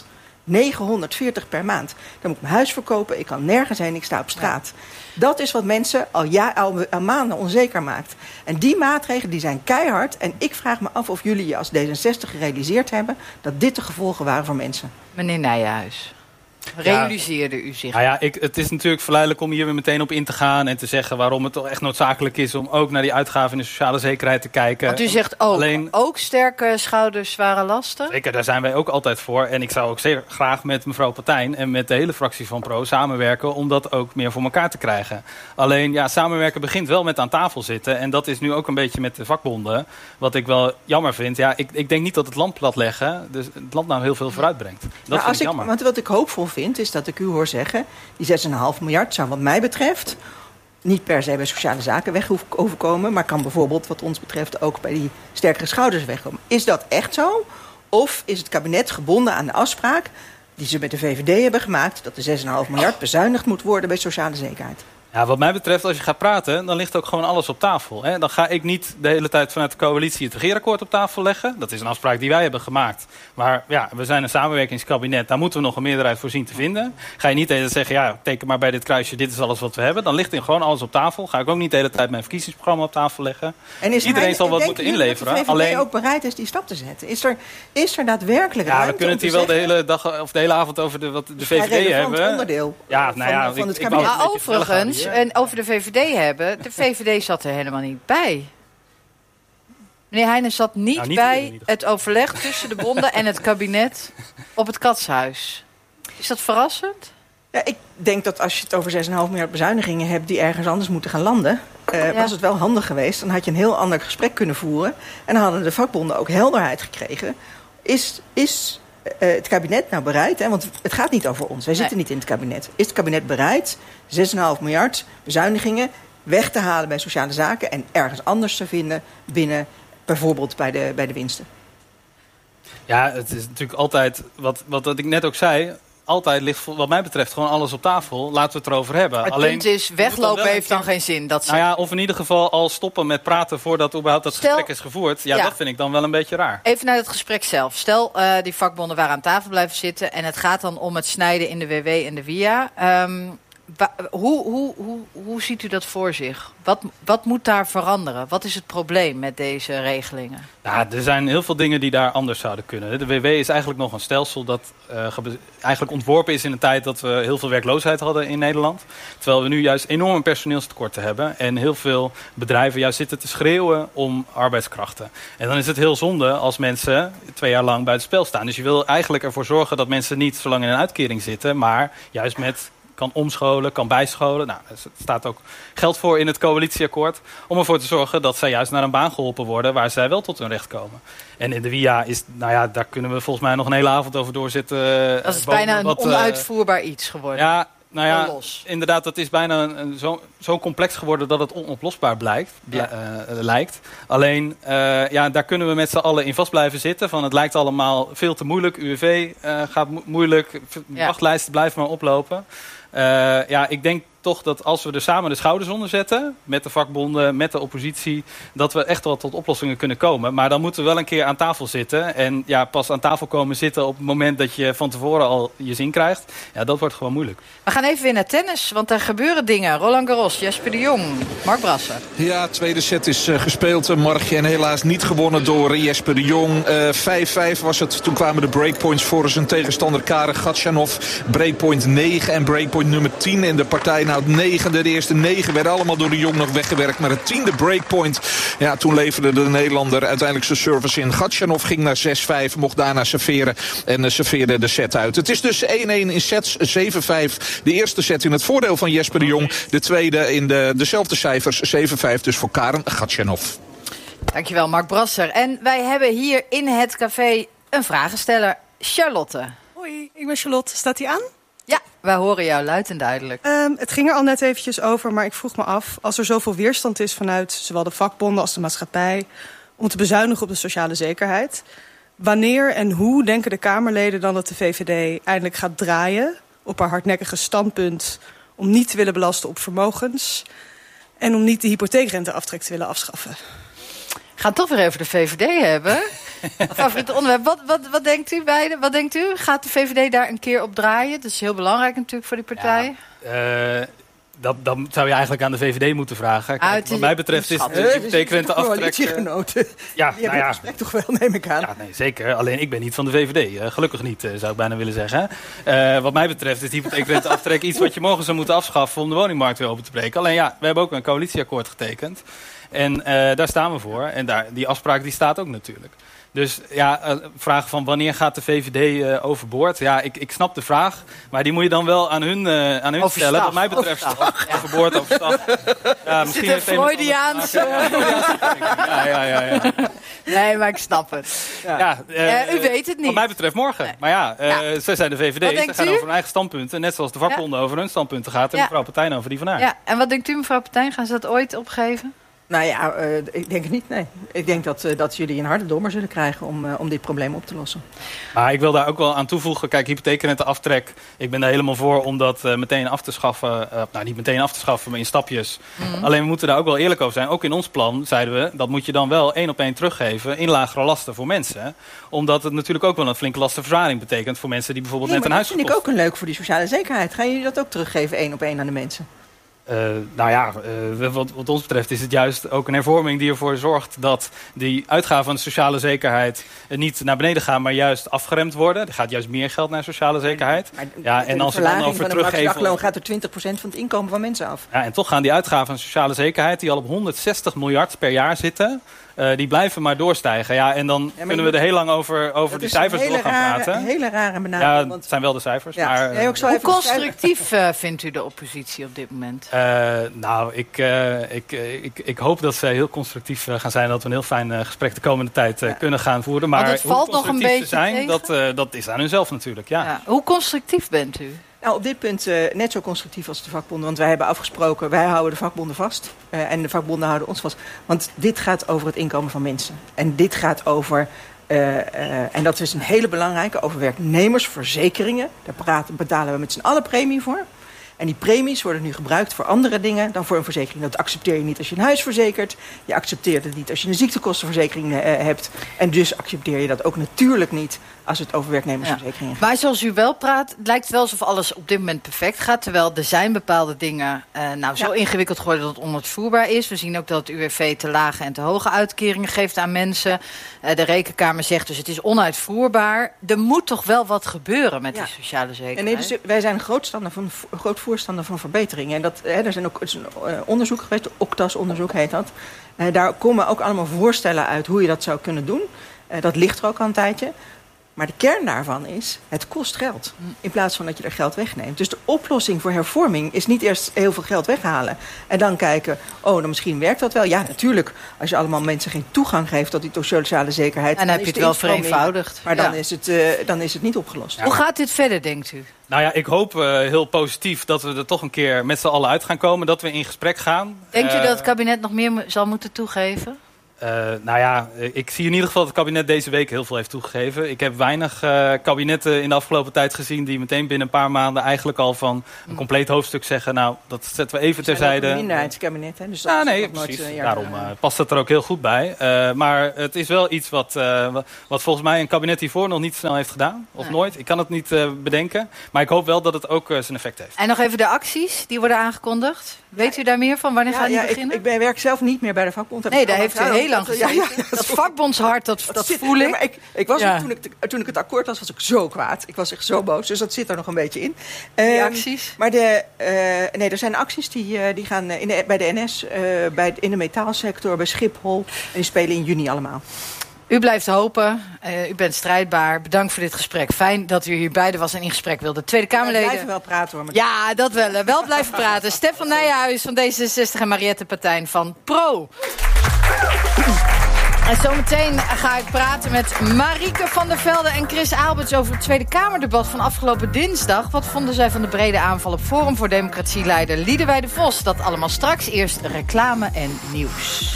940 per maand. Dan moet ik mijn huis verkopen, ik kan nergens heen, ik sta op straat. Ja. Dat is wat mensen al maanden onzeker maakt. En die maatregelen die zijn keihard. En ik vraag me af of jullie je als D66 gerealiseerd hebben dat dit de gevolgen waren voor mensen. Meneer Nijenhuis, realiseerde u zich? Nou ja, het is natuurlijk verleidelijk om hier weer meteen op in te gaan en te zeggen waarom het toch echt noodzakelijk is om ook naar die uitgaven in de sociale zekerheid te kijken. Want u zegt ook sterke schouders, zware lasten? Zeker, daar zijn wij ook altijd voor. En ik zou ook zeer graag met mevrouw Partijn en met de hele fractie van Pro samenwerken om dat ook meer voor elkaar te krijgen. Alleen, ja, samenwerken begint wel met aan tafel zitten. En dat is nu ook een beetje met de vakbonden. Wat ik wel jammer vind. Ja, ik denk niet dat het land platleggen dus het land nou heel veel vooruit brengt. Dat vind ik jammer. Want wat ik hoopvol vind, is dat ik u hoor zeggen, die 6,5 miljard zou wat mij betreft niet per se bij sociale zaken weg hoeven overkomen, maar kan bijvoorbeeld wat ons betreft ook bij die sterkere schouders wegkomen. Is dat echt zo? Of is het kabinet gebonden aan de afspraak die ze met de VVD hebben gemaakt, dat de 6,5 miljard bezuinigd moet worden bij sociale zekerheid? Ja, wat mij betreft, als je gaat praten, dan ligt ook gewoon alles op tafel. Hè? Dan ga ik niet de hele tijd vanuit de coalitie het regeerakkoord op tafel leggen. Dat is een afspraak die wij hebben gemaakt. Maar ja, we zijn een samenwerkingskabinet. Daar moeten we nog een meerderheid voor zien te vinden. Ga je niet de hele tijd zeggen, ja, teken maar bij dit kruisje, dit is alles wat we hebben. Dan ligt er gewoon alles op tafel. Ga ik ook niet de hele tijd mijn verkiezingsprogramma op tafel leggen. En iedereen zal wat moeten inleveren. Dat de VVD ook bereid is die stap te zetten? Is er daadwerkelijk ruimte? Ja, we kunnen het hier wel de hele dag of de hele avond over wat de VVD hebben. Onderdeel ja, nou ja, van het kabinet. Maar overigens, en over de VVD hebben, de VVD zat er helemaal niet bij. Meneer Heijnen zat niet bij het overleg tussen de bonden en het kabinet op het Katshuis. Is dat verrassend? Ja, ik denk dat als je het over 6,5 miljard bezuinigingen hebt die ergens anders moeten gaan landen, was het wel handig geweest. Dan had je een heel ander gesprek kunnen voeren. En dan hadden de vakbonden ook helderheid gekregen. Is het kabinet nou bereid, want het gaat niet over ons, wij zitten niet in het kabinet. Is het kabinet bereid 6,5 miljard bezuinigingen weg te halen bij sociale zaken en ergens anders te vinden binnen bijvoorbeeld bij de winsten? Ja, het is natuurlijk altijd, wat ik net ook zei, altijd ligt wat mij betreft gewoon alles op tafel. Laten we het erover hebben. Het punt is, weglopen heeft dan geen zin. Nou ja, of in ieder geval al stoppen met praten voordat überhaupt dat gesprek is gevoerd. Ja, dat vind ik dan wel een beetje raar. Even naar het gesprek zelf. Stel, die vakbonden waren aan tafel blijven zitten en het gaat dan om het snijden in de WW en de WIA. Hoe ziet u dat voor zich? Wat moet daar veranderen? Wat is het probleem met deze regelingen? Ja, er zijn heel veel dingen die daar anders zouden kunnen. De WW is eigenlijk nog een stelsel dat eigenlijk ontworpen is in een tijd dat we heel veel werkloosheid hadden in Nederland. Terwijl we nu juist enorme personeelstekorten hebben. En heel veel bedrijven juist zitten te schreeuwen om arbeidskrachten. En dan is het heel zonde als mensen 2 jaar lang buiten spel staan. Dus je wil eigenlijk ervoor zorgen dat mensen niet zo lang in een uitkering zitten, maar juist met kan omscholen, kan bijscholen. Nou, er staat ook geld voor in het coalitieakkoord om ervoor te zorgen dat zij juist naar een baan geholpen worden waar zij wel tot hun recht komen. En in de WIA is, daar kunnen we volgens mij nog een hele avond over doorzitten. Dat is bijna een onuitvoerbaar iets geworden. Ja, Nou ja, inderdaad, dat is bijna zo complex geworden dat het onoplosbaar lijkt. Alleen, daar kunnen we met z'n allen in vast blijven zitten. Van het lijkt allemaal veel te moeilijk. UWV gaat moeilijk. Wachtlijsten blijven maar oplopen. Ik denk toch dat als we er samen de schouders onder zetten, met de vakbonden, met de oppositie, dat we echt wel tot oplossingen kunnen komen. Maar dan moeten we wel een keer aan tafel zitten. En pas aan tafel komen zitten op het moment dat je van tevoren al je zin krijgt. Ja, dat wordt gewoon moeilijk. We gaan even weer naar tennis, want er gebeuren dingen. Roland Garros, Jesper de Jong, Mark Brasser. Ja, tweede set is gespeeld, Margje. En helaas niet gewonnen door Jesper de Jong. 5-5 was het. Toen kwamen de breakpoints voor zijn tegenstander Karen Gatchanov. Breakpoint 9 en breakpoint nummer 10 in de partij. Nou, het negende, de eerste 9 werden allemaal door de Jong nog weggewerkt. Maar het 10e breakpoint, toen leverde de Nederlander uiteindelijk zijn service in. Gatchanov ging naar 6-5, mocht daarna serveren en serveerde de set uit. Het is dus 1-1 in sets, 7-5. De eerste set in het voordeel van Jesper de Jong. De tweede in dezelfde cijfers, 7-5 dus voor Karen Gatchanov. Dankjewel, Mark Brasser. En wij hebben hier in het café een vragensteller, Charlotte. Hoi, ik ben Charlotte. Staat die aan? Ja, wij horen jou luid en duidelijk. Het ging er al net eventjes over, maar ik vroeg me af, als er zoveel weerstand is vanuit zowel de vakbonden als de maatschappij om te bezuinigen op de sociale zekerheid, wanneer en hoe denken de Kamerleden dan dat de VVD eindelijk gaat draaien op haar hardnekkige standpunt om niet te willen belasten op vermogens en om niet de hypotheekrenteaftrek te willen afschaffen? We gaan het toch weer even de VVD hebben. Favoriete onderwerp. Wat denkt u beiden? Wat denkt u? Gaat de VVD daar een keer op draaien? Dat is heel belangrijk natuurlijk voor die partij. Dat zou je eigenlijk aan de VVD moeten vragen. Kijk, wat mij betreft is de hypotheekrenteaftrek... coalitiegenoten. Die hebben het gesprek toch wel, neem ik aan. Ja, nee, zeker. Alleen ik ben niet van de VVD. Gelukkig niet, zou ik bijna willen zeggen. Wat mij betreft is de hypotheekrenteaftrek iets wat je morgen zou moeten afschaffen om de woningmarkt weer open te breken. Alleen we hebben ook een coalitieakkoord getekend. En daar staan we voor. En die afspraak die staat ook natuurlijk. Dus vragen van wanneer gaat de VVD overboord? Ja, ik snap de vraag. Maar die moet je dan wel aan hun stellen. Wat mij betreft overboord, overstag. Ja, misschien zit een Freudiaans... Ja. Nee, maar ik snap het. U weet het niet. Wat mij betreft morgen. Nee. Maar zij zijn de VVD. Ze gaan over hun eigen standpunten. Net zoals de vakbonden over hun standpunten gaat. En mevrouw Partijn over die van haar. Ja, en wat denkt u, mevrouw Partijn? Gaan ze dat ooit opgeven? Nou ja, ik denk het niet, nee. Ik denk dat jullie een harde dommer zullen krijgen om dit probleem op te lossen. Maar ik wil daar ook wel aan toevoegen. Kijk, hypotheekrenteaftrek. Ik ben daar helemaal voor om dat meteen af te schaffen. Niet meteen af te schaffen, maar in stapjes. Mm-hmm. Alleen we moeten daar ook wel eerlijk over zijn. Ook in ons plan zeiden we, dat moet je dan wel 1 op 1 teruggeven in lagere lasten voor mensen. Omdat het natuurlijk ook wel een flinke lastenverzwaring betekent voor mensen die bijvoorbeeld net een huis gekocht. Dat vind ik ook een leuk voor die sociale zekerheid. Gaan jullie dat ook teruggeven 1 op 1 aan de mensen? Wat ons betreft is het juist ook een hervorming die ervoor zorgt dat die uitgaven van de sociale zekerheid niet naar beneden gaan, maar juist afgeremd worden. Er gaat juist meer geld naar sociale zekerheid. En als we dan over teruggeven, gaat er 20% van het inkomen van mensen af. Ja, en toch gaan die uitgaven van sociale zekerheid, die al op 160 miljard per jaar zitten, die blijven maar doorstijgen. Ja, en dan kunnen we er heel lang over die cijfers door gaan praten. Een hele rare benadering. Ja, het zijn wel de cijfers. Ja. Maar, hoe constructief vindt u de oppositie op dit moment? Ik hoop dat ze heel constructief gaan zijn. Dat we een heel fijn gesprek de komende tijd kunnen gaan voeren. Maar het valt nog een beetje zijn, dat is aan hunzelf natuurlijk. Ja. Hoe constructief bent u? Nou, op dit punt net zo constructief als de vakbonden. Want wij hebben afgesproken, wij houden de vakbonden vast. En de vakbonden houden ons vast. Want dit gaat over het inkomen van mensen. En dit gaat over, en dat is een hele belangrijke, over werknemersverzekeringen. Daar betalen we met z'n allen premie voor. En die premies worden nu gebruikt voor andere dingen dan voor een verzekering. Dat accepteer je niet als je een huis verzekert. Je accepteert het niet als je een ziektekostenverzekering hebt. En dus accepteer je dat ook natuurlijk niet als het over werknemersverzekeringen gaat. Maar zoals u wel praat, het lijkt wel alsof alles op dit moment perfect gaat. Terwijl er zijn bepaalde dingen zo ingewikkeld geworden dat het onuitvoerbaar is. We zien ook dat het UWV te lage en te hoge uitkeringen geeft aan mensen. De Rekenkamer zegt dus het is onuitvoerbaar. Er moet toch wel wat gebeuren met die sociale zekerheid? Nee, dus wij zijn groot voorstander van verbeteringen. En er zijn ook onderzoek geweest, Octas-onderzoek heet dat. Daar komen ook allemaal voorstellen uit hoe je dat zou kunnen doen. Dat ligt er ook al een tijdje. Maar de kern daarvan is, het kost geld. In plaats van dat je er geld wegneemt. Dus de oplossing voor hervorming is niet eerst heel veel geld weghalen. En dan kijken, dan misschien werkt dat wel. Ja, natuurlijk, als je allemaal mensen geen toegang geeft tot die sociale zekerheid. En dan heb je het wel vereenvoudigd. Maar dan is het niet opgelost. Ja. Hoe gaat dit verder, denkt u? Nou ja, ik hoop heel positief dat we er toch een keer met z'n allen uit gaan komen. Dat we in gesprek gaan. Denkt u dat het kabinet nog meer zal moeten toegeven? Ik zie in ieder geval dat het kabinet deze week heel veel heeft toegegeven. Ik heb weinig kabinetten in de afgelopen tijd gezien die meteen binnen een paar maanden eigenlijk al van een compleet hoofdstuk zeggen, nou, dat zetten we even terzijde. Het is een minderheidskabinet, hè? Dus dat precies. Daarom past het er ook heel goed bij. Maar het is wel iets wat volgens mij een kabinet hiervoor nog niet snel heeft gedaan. Of nooit. Ik kan het niet bedenken. Maar ik hoop wel dat het ook zijn effect heeft. En nog even de acties die worden aangekondigd. Weet u daar meer van? Wanneer gaan die beginnen? Ik werk zelf niet meer bij de vakbond. Nee, daar heeft u heel lang gezeten. Dat vakbondshart, dat voel ik. Maar ik was toen ik het akkoord was ik zo kwaad. Ik was echt zo boos. Dus dat zit er nog een beetje in. Die acties? Maar er zijn acties die gaan bij de NS, in de metaalsector, bij Schiphol. En die spelen in juni allemaal. U blijft hopen. U bent strijdbaar. Bedankt voor dit gesprek. Fijn dat u hier beiden was en in gesprek wilde. Tweede Kamerleden. We blijven wel praten, hoor. Ja, dat wel. Wel blijven praten. Stefan Nijenhuis van D66 en Mariette Partijn van Pro. En zometeen ga ik praten met Marieke van der Velde en Chris Alberts over het Tweede Kamerdebat van afgelopen dinsdag. Wat vonden zij van de brede aanval op Forum voor Democratie-leider Liedewij de Vos? Dat allemaal straks. Eerst reclame en nieuws.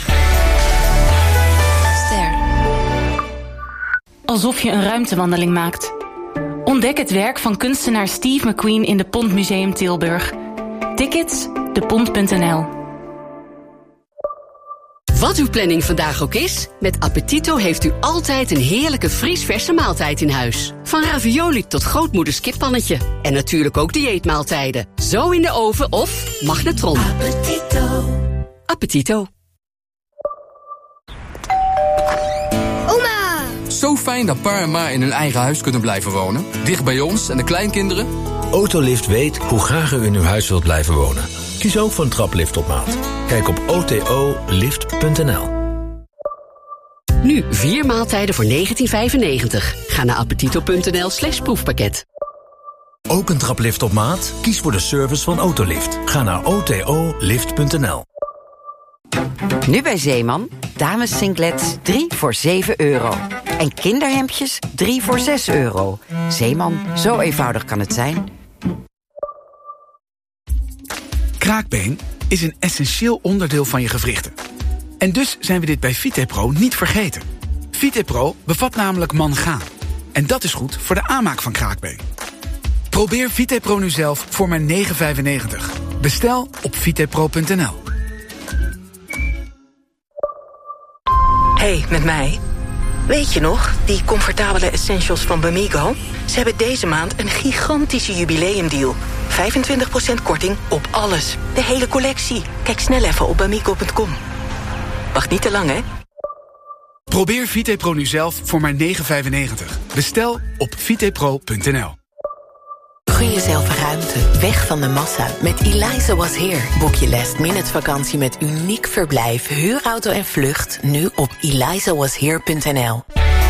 Alsof je een ruimtewandeling maakt. Ontdek het werk van kunstenaar Steve McQueen in de Pont Museum Tilburg. Tickets, depont.nl. Wat uw planning vandaag ook is, met Appetito heeft u altijd een heerlijke vriesverse maaltijd in huis. Van ravioli tot grootmoeders kippannetje. En natuurlijk ook dieetmaaltijden. Zo in de oven of magnetron. Appetito. Appetito. Zo fijn dat pa en ma in hun eigen huis kunnen blijven wonen. Dicht bij ons en de kleinkinderen. Autolift weet hoe graag u in uw huis wilt blijven wonen. Kies ook voor een traplift op maat. Kijk op otolift.nl. Nu 4 maaltijden voor €19,95. Ga naar appetito.nl/proefpakket. Ook een traplift op maat? Kies voor de service van Autolift. Ga naar otolift.nl. Nu bij Zeeman, dames singlets 3 voor €7. En kinderhemdjes 3 voor €6. Zeeman, zo eenvoudig kan het zijn. Kraakbeen is een essentieel onderdeel van je gewrichten. En dus zijn we dit bij VitePro niet vergeten. VitePro bevat namelijk mangaan. En dat is goed voor de aanmaak van kraakbeen. Probeer VitePro nu zelf voor maar €9,95. Bestel op vitepro.nl. Hey, met mij. Weet je nog, die comfortabele essentials van Bamigo? Ze hebben deze maand een gigantische jubileumdeal. 25% korting op alles. De hele collectie. Kijk snel even op bamigo.com. Wacht niet te lang, hè? Probeer VitePro nu zelf voor maar €9,95. Bestel op vitepro.nl. Gun jezelf ruimte, weg van de massa. Met Eliza Was Here boek je last-minute vakantie met uniek verblijf, huurauto en vlucht. Nu op elizawashere.nl.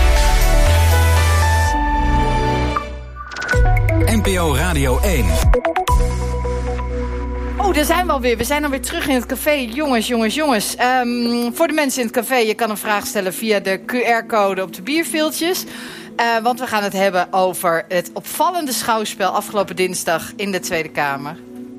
NPO Radio 1. Oh, daar zijn we alweer. We zijn alweer terug in het café. Jongens. Voor de mensen in het café, je kan een vraag stellen via de QR-code op de bierviltjes. Want we gaan het hebben over het opvallende schouwspel afgelopen dinsdag in de Tweede Kamer.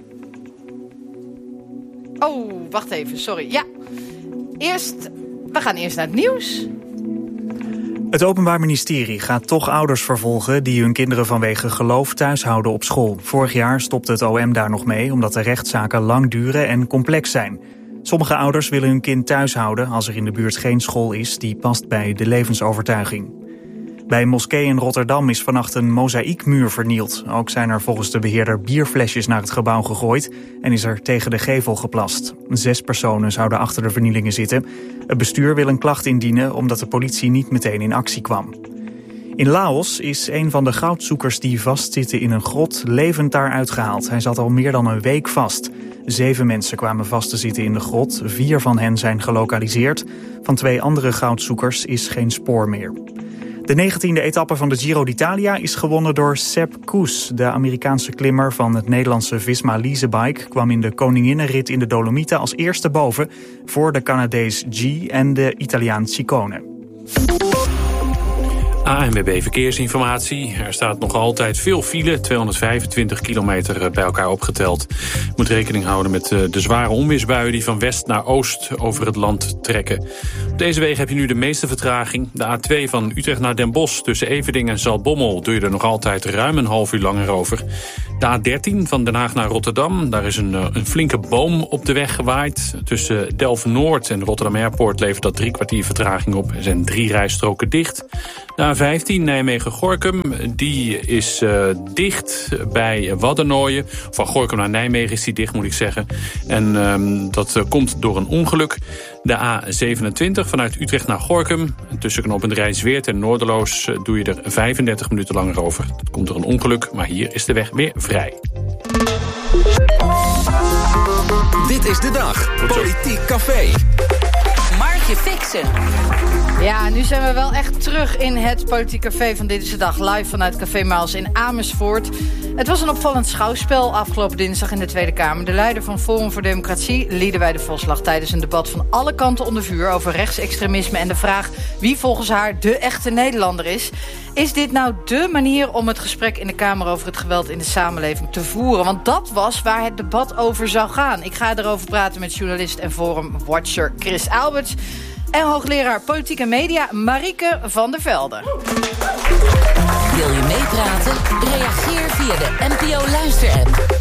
Oh, wacht even, sorry. Ja, we gaan eerst naar het nieuws. Het Openbaar Ministerie gaat toch ouders vervolgen die hun kinderen vanwege geloof thuis houden op school. Vorig jaar stopte het OM daar nog mee omdat de rechtszaken lang duren en complex zijn. Sommige ouders willen hun kind thuis houden als er in de buurt geen school is die past bij de levensovertuiging. Bij een moskee in Rotterdam is vannacht een mozaïekmuur vernield. Ook zijn er volgens de beheerder bierflesjes naar het gebouw gegooid en is er tegen de gevel geplast. 6 personen zouden achter de vernielingen zitten. Het bestuur wil een klacht indienen omdat de politie niet meteen in actie kwam. In Laos is een van de goudzoekers die vastzitten in een grot levend daaruit gehaald. Hij zat al meer dan een week vast. 7 mensen kwamen vast te zitten in de grot. 4 van hen zijn gelokaliseerd. Van 2 andere goudzoekers is geen spoor meer. De 19e etappe van de Giro d'Italia is gewonnen door Sepp Kuss. De Amerikaanse klimmer van het Nederlandse Visma Leasebike kwam in de koninginnenrit in de Dolomieten als eerste boven voor de Canadees G en de Italiaan Ciccone. ANWB Verkeersinformatie. Er staat nog altijd veel file, 225 kilometer bij elkaar opgeteld. Je moet rekening houden met de zware onweersbuien die van west naar oost over het land trekken. Op deze wegen heb je nu de meeste vertraging. De A2 van Utrecht naar Den Bosch tussen Everdingen en Zaltbommel doe je er nog altijd ruim een half uur langer over. De A13 van Den Haag naar Rotterdam, daar is een flinke boom op de weg gewaaid. Tussen Delft-Noord en Rotterdam Airport levert dat 3 kwartier vertraging op. Er zijn 3 rijstroken dicht. De A15 Nijmegen-Gorinchem, die is dicht bij Waddenooien. Van Gorinchem naar Nijmegen is die dicht, moet ik zeggen. En dat komt door een ongeluk. De A27 vanuit Utrecht naar Gorinchem. Tussen knooppunt Rijnsweert en Noorderloos doe je er 35 minuten langer over. Dat komt door een ongeluk, maar hier is de weg weer vrij. Dit is de dag. Politiek Café. Margje Fixen. Ja, nu zijn we wel echt terug in het Politiek Café van Dit is de Dag. Live vanuit Café Maals in Amersfoort. Het was een opvallend schouwspel afgelopen dinsdag in de Tweede Kamer. De leider van Forum voor Democratie, Liedewij de Vos, lag tijdens een debat van alle kanten onder vuur over rechtsextremisme en de vraag wie volgens haar de echte Nederlander is. Is dit nou dé manier om het gesprek in de Kamer over het geweld in de samenleving te voeren? Want dat was waar het debat over zou gaan. Ik ga erover praten met journalist en Forum-watcher Chris Alberts en hoogleraar Politiek en Media Marieke van der Velde. Wil je meepraten? Reageer via de NPO Luister-app.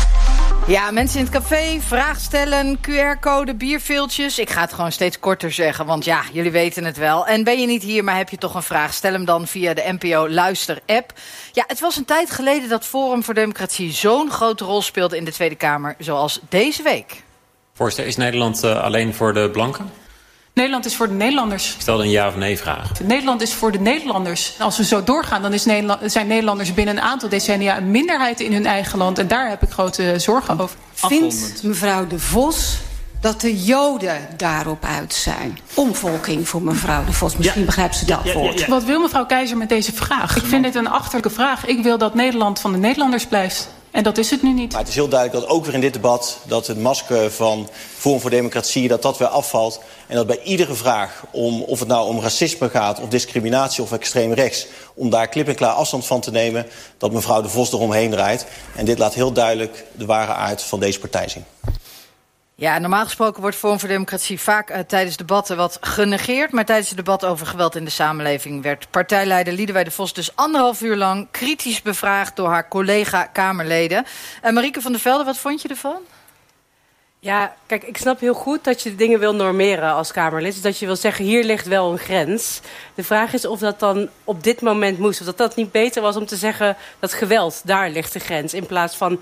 Ja, mensen in het café, vraag stellen, QR-code, bierveeltjes. Ik ga het gewoon steeds korter zeggen, want ja, jullie weten het wel. En ben je niet hier, maar heb je toch een vraag? Stel hem dan via de NPO Luister-app. Ja, het was een tijd geleden dat Forum voor Democratie zo'n grote rol speelde in de Tweede Kamer, zoals deze week. Voorzitter, is Nederland alleen voor de blanken? Nederland is voor de Nederlanders. Ik stelde een ja of nee vraag. Nederland is voor de Nederlanders. Als we zo doorgaan, dan zijn Nederlanders binnen een aantal decennia een minderheid in hun eigen land. En daar heb ik grote zorgen over. Vindt mevrouw de Vos dat de Joden daarop uit zijn? Omvolking voor mevrouw de Vos. Misschien begrijpt ze dat woord. Wat wil mevrouw Keizer met deze vraag? Ik vind dit een achterlijke vraag. Ik wil dat Nederland van de Nederlanders blijft. En dat is het nu niet. Maar het is heel duidelijk dat ook weer in dit debat dat het masker van Forum voor Democratie dat weer afvalt. En dat bij iedere vraag, of het nou om racisme gaat of discriminatie of extreem rechts, om daar klip en klaar afstand van te nemen, dat mevrouw de Vos eromheen draait. En dit laat heel duidelijk de ware aard van deze partij zien. Ja, normaal gesproken wordt Forum voor Democratie vaak tijdens debatten wat genegeerd. Maar tijdens het debat over geweld in de samenleving werd partijleider Liedewij de Vos dus 1,5 uur lang kritisch bevraagd door haar collega-Kamerleden. Marieke van der Velde, wat vond je ervan? Ja, kijk, ik snap heel goed dat je de dingen wil normeren als Kamerlid. Dus dat je wil zeggen, hier ligt wel een grens. De vraag is of dat dan op dit moment moest. Of dat niet beter was om te zeggen dat geweld, daar ligt de grens. In plaats van...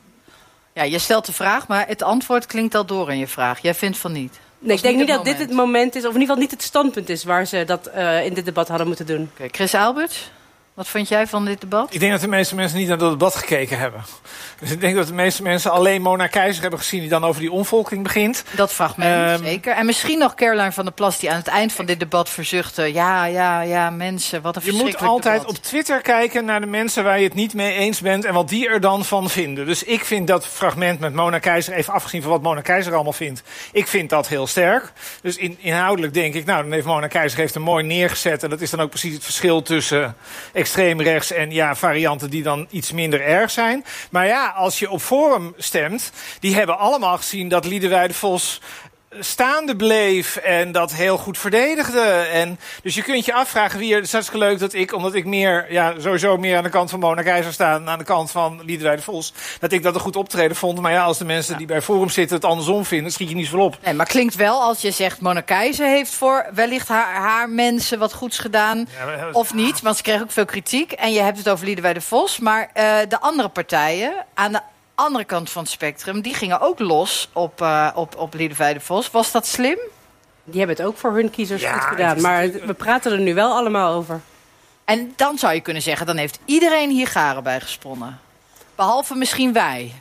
Ja, je stelt de vraag, maar het antwoord klinkt al door in je vraag. Jij vindt van niet? Nee, ik denk niet dat dit het moment is, of in ieder geval niet het standpunt is waar ze dat in dit debat hadden moeten doen. Okay, Chris Alberts, wat vond jij van dit debat? Ik denk dat de meeste mensen niet naar dat debat gekeken hebben. Dus ik denk dat de meeste mensen alleen Mona Keizer hebben gezien die dan over die omvolking begint. Dat fragment, zeker. En misschien nog Caroline van der Plas die aan het eind van dit debat verzuchtte. Ja, mensen, wat een verschrikkelijk debat. Je moet altijd op Twitter kijken naar de mensen waar je het niet mee eens bent en wat die er dan van vinden. Dus ik vind dat fragment met Mona Keizer, even afgezien van wat Mona Keizer allemaal vindt, ik vind dat heel sterk. Dus inhoudelijk denk ik, nou, dan heeft Mona Keizer er mooi neergezet. En dat is dan ook precies het verschil tussen extreem rechts en varianten die dan iets minder erg zijn. Maar ja, als je op Forum stemt, die hebben allemaal gezien dat Liedewij de Vos staande bleef en dat heel goed verdedigde. En dus je kunt je afvragen wie er... Het is hartstikke leuk dat ik, omdat ik sowieso meer aan de kant van Mona Keizer sta dan aan de kant van Liedewij de Vos, dat ik dat een goed optreden vond. Maar ja, als de mensen die bij Forum zitten het andersom vinden, schiet je niet zoveel op. Nee, maar klinkt wel als je zegt Mona Keizer heeft voor wellicht haar mensen wat goeds gedaan. Of niet, want ze kregen ook veel kritiek. En je hebt het over Liedewij de Vos. Maar de andere partijen aan de andere kant van het spectrum, die gingen ook los op Liedewij de Vos. Was dat slim? Die hebben het ook voor hun kiezers goed gedaan. Maar we praten er nu wel allemaal over. En dan zou je kunnen zeggen, dan heeft iedereen hier garen bij gesponnen. Behalve misschien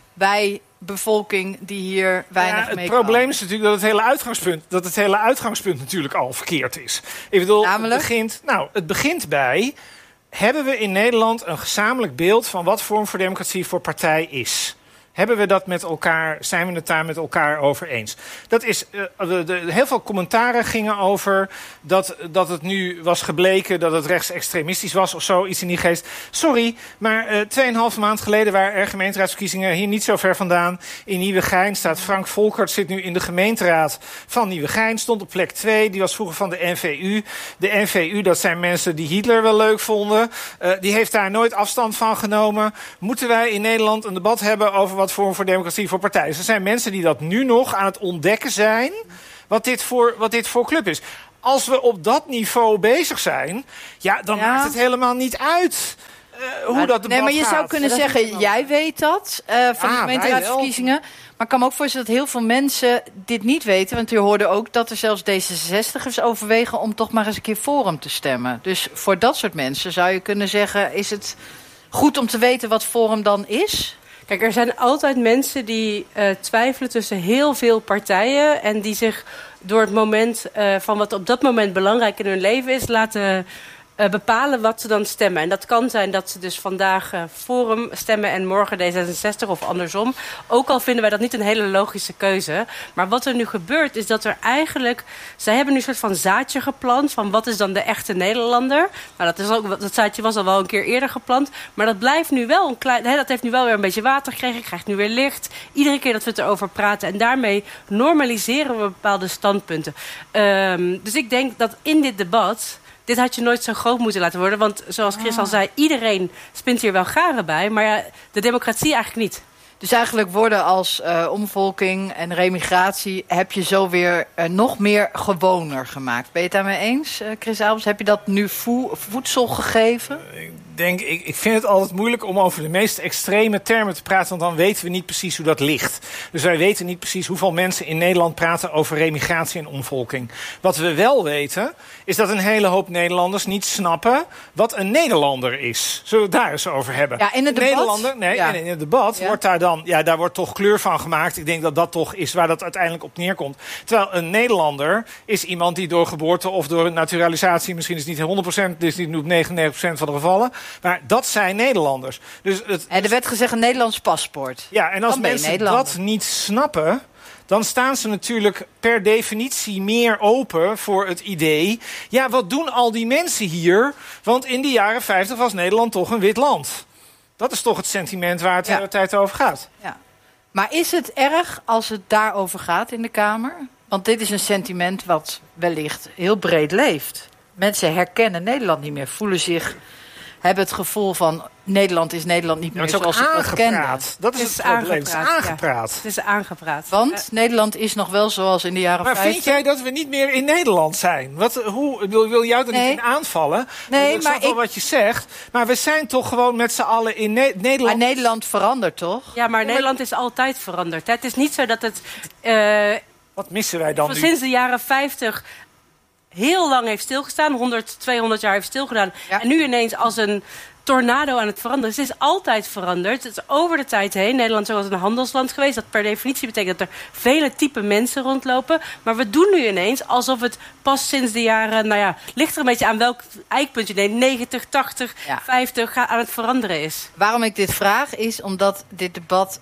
wij bevolking die hier weinig mee Het probleem is natuurlijk dat het hele uitgangspunt natuurlijk al verkeerd is. Ik bedoel, het begint bij... Hebben we in Nederland een gezamenlijk beeld van wat Forum voor Democratie voor partij is? Hebben we dat met elkaar, zijn we het daar met elkaar over eens? Dat is, heel veel commentaren gingen over dat het nu was gebleken dat het rechtsextremistisch was of zo, iets in die geest. Sorry, maar 2,5 maand geleden waren er gemeenteraadsverkiezingen hier niet zo ver vandaan. In Nieuwegein staat Frank Volkert, zit nu in de gemeenteraad van Nieuwegein, stond op plek 2, die was vroeger van de NVU. De NVU, dat zijn mensen die Hitler wel leuk vonden. Die heeft daar nooit afstand van genomen. Moeten wij in Nederland een debat hebben over wat Forum voor Democratie voor partij is? Er zijn mensen die dat nu nog aan het ontdekken zijn, wat dit voor club is. Als we op dat niveau bezig zijn, dan maakt het helemaal niet uit hoe dat debat gaat. Maar je zou kunnen zeggen, jij weet dat van de gemeenteraadsverkiezingen. Maar ik kan me ook voorstellen dat heel veel mensen dit niet weten. Want je hoorde ook dat er zelfs D66'ers overwegen om toch maar eens een keer Forum te stemmen. Dus voor dat soort mensen zou je kunnen zeggen, is het goed om te weten wat Forum dan is? Kijk, er zijn altijd mensen die twijfelen tussen heel veel partijen en die zich door het moment van wat op dat moment belangrijk in hun leven is laten bepalen wat ze dan stemmen. En dat kan zijn dat ze dus vandaag Forum stemmen en morgen D66 of andersom. Ook al vinden wij dat niet een hele logische keuze. Maar wat er nu gebeurt is dat er eigenlijk... Zij hebben nu een soort van zaadje geplant van wat is dan de echte Nederlander. Nou, dat zaadje was al wel een keer eerder geplant. Maar dat blijft nu wel een klein... dat heeft nu wel weer een beetje water gekregen. Krijgt nu weer licht. Iedere keer dat we het erover praten. En daarmee normaliseren we bepaalde standpunten. Dus ik denk dat in dit debat... Dit had je nooit zo groot moeten laten worden. Want zoals Chris al zei, iedereen spint hier wel garen bij. Maar de democratie eigenlijk niet. Dus eigenlijk worden als omvolking en remigratie... heb je zo weer nog meer gewoner gemaakt. Ben je het daarmee eens, Chris Albers? Heb je dat nu voedsel gegeven? Ik vind het altijd moeilijk om over de meest extreme termen te praten... want dan weten we niet precies hoe dat ligt. Dus wij weten niet precies hoeveel mensen in Nederland praten... over remigratie en omvolking. Wat we wel weten, is dat een hele hoop Nederlanders niet snappen... wat een Nederlander is. Zullen we het daar eens over hebben? Ja, in het debat? In het debat wordt daar dan... Ja, daar wordt toch kleur van gemaakt. Ik denk dat dat toch is waar dat uiteindelijk op neerkomt. Terwijl een Nederlander is iemand die door geboorte of door naturalisatie... misschien is het niet 100%, dus niet 99% van de gevallen... Maar dat zijn Nederlanders. Dus er werd gezegd een Nederlands paspoort. Ja, en als mensen dat niet snappen... dan staan ze natuurlijk per definitie meer open voor het idee... ja, wat doen al die mensen hier? Want in de jaren 50 was Nederland toch een wit land. Dat is toch het sentiment waar het de hele tijd over gaat. Ja. Maar is het erg als het daarover gaat in de Kamer? Want dit is een sentiment wat wellicht heel breed leeft. Mensen herkennen Nederland niet meer, voelen zich... hebben het gevoel van Nederland is Nederland niet meer zoals ik het kende. Dat is het probleem. Het is aangepraat. Het is aangepraat. Want Nederland is nog wel zoals in de jaren 50. Maar vind jij dat we niet meer in Nederland zijn? Ik wil jou er niet in aanvallen. Nee, ik snap wel wat je zegt. Maar we zijn toch gewoon met z'n allen in Nederland. Maar Nederland verandert toch? Ja, maar Nederland is altijd veranderd. Het is niet zo dat het... wat missen wij dan nu? Sinds de jaren 50... heel lang heeft stilgestaan, 100, 200 jaar heeft stilgedaan. Ja. En nu ineens als een tornado aan het veranderen. Het is altijd veranderd. Het is over de tijd heen. Nederland is ook als een handelsland geweest. Dat per definitie betekent dat er vele type mensen rondlopen. Maar we doen nu ineens alsof het pas sinds de jaren... ligt er een beetje aan welk eikpunt je neemt. 90, 80, 50 aan het veranderen is. Waarom ik dit vraag is omdat dit debat...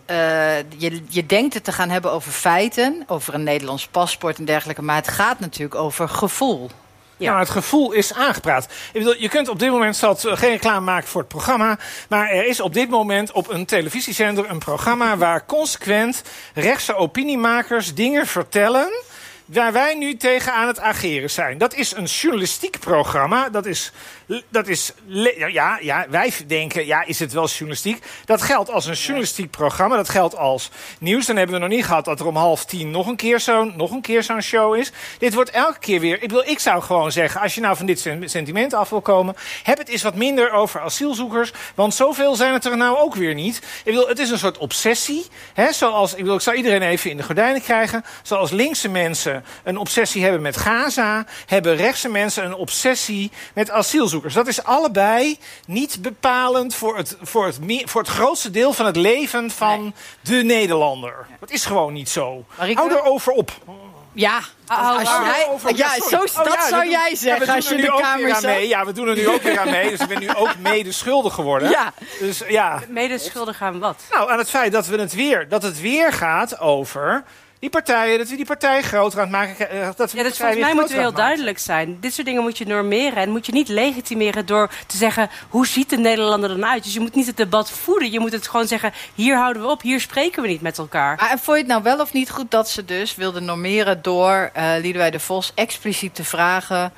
je denkt het te gaan hebben over feiten. Over een Nederlands paspoort en dergelijke. Maar het gaat natuurlijk over gevoel. Ja. Nou, het gevoel is aangepraat. Ik bedoel, je kunt op dit moment geen reclame maken voor het programma... maar er is op dit moment op een televisiezender een programma... waar consequent rechtse opiniemakers dingen vertellen... waar wij nu tegen aan het ageren zijn. Dat is een journalistiek programma. Wij denken, is het wel journalistiek? Dat geldt als een journalistiek programma. Dat geldt als nieuws. Dan hebben we nog niet gehad dat er om 9:30 nog een keer zo'n show is. Dit wordt elke keer weer... Ik zou gewoon zeggen, als je nou van dit sentiment af wil komen... heb het eens wat minder over asielzoekers. Want zoveel zijn het er nou ook weer niet. Het is een soort obsessie. Hè, zoals, ik zou iedereen even in de gordijnen krijgen. Zoals linkse mensen een obsessie hebben met Gaza... hebben rechtse mensen een obsessie met asielzoekers. asielzoekers. Dat is allebei niet bepalend voor het grootste deel van het leven van de Nederlander. Dat is gewoon niet zo. Marike? Hou erover op. Ja, dat zou jij zeggen als je de Kamer zat. Ja, we doen er nu ook weer aan mee. Dus ik ben nu ook mede schuldig geworden. Ja. Dus, ja. Mede schuldig aan wat? Nou, aan het feit dat het weer gaat over die partijen, dat we die partij groter aan het maken. Dus volgens mij moeten we heel duidelijk zijn. Dit soort dingen moet je normeren en moet je niet legitimeren door te zeggen, hoe ziet de Nederlander dan uit? Dus je moet niet het debat voeden. Je moet het gewoon zeggen, hier houden we op, hier spreken we niet met elkaar. Maar vond je het nou wel of niet goed dat ze dus wilden normeren door Liedewij de Vos expliciet te vragen,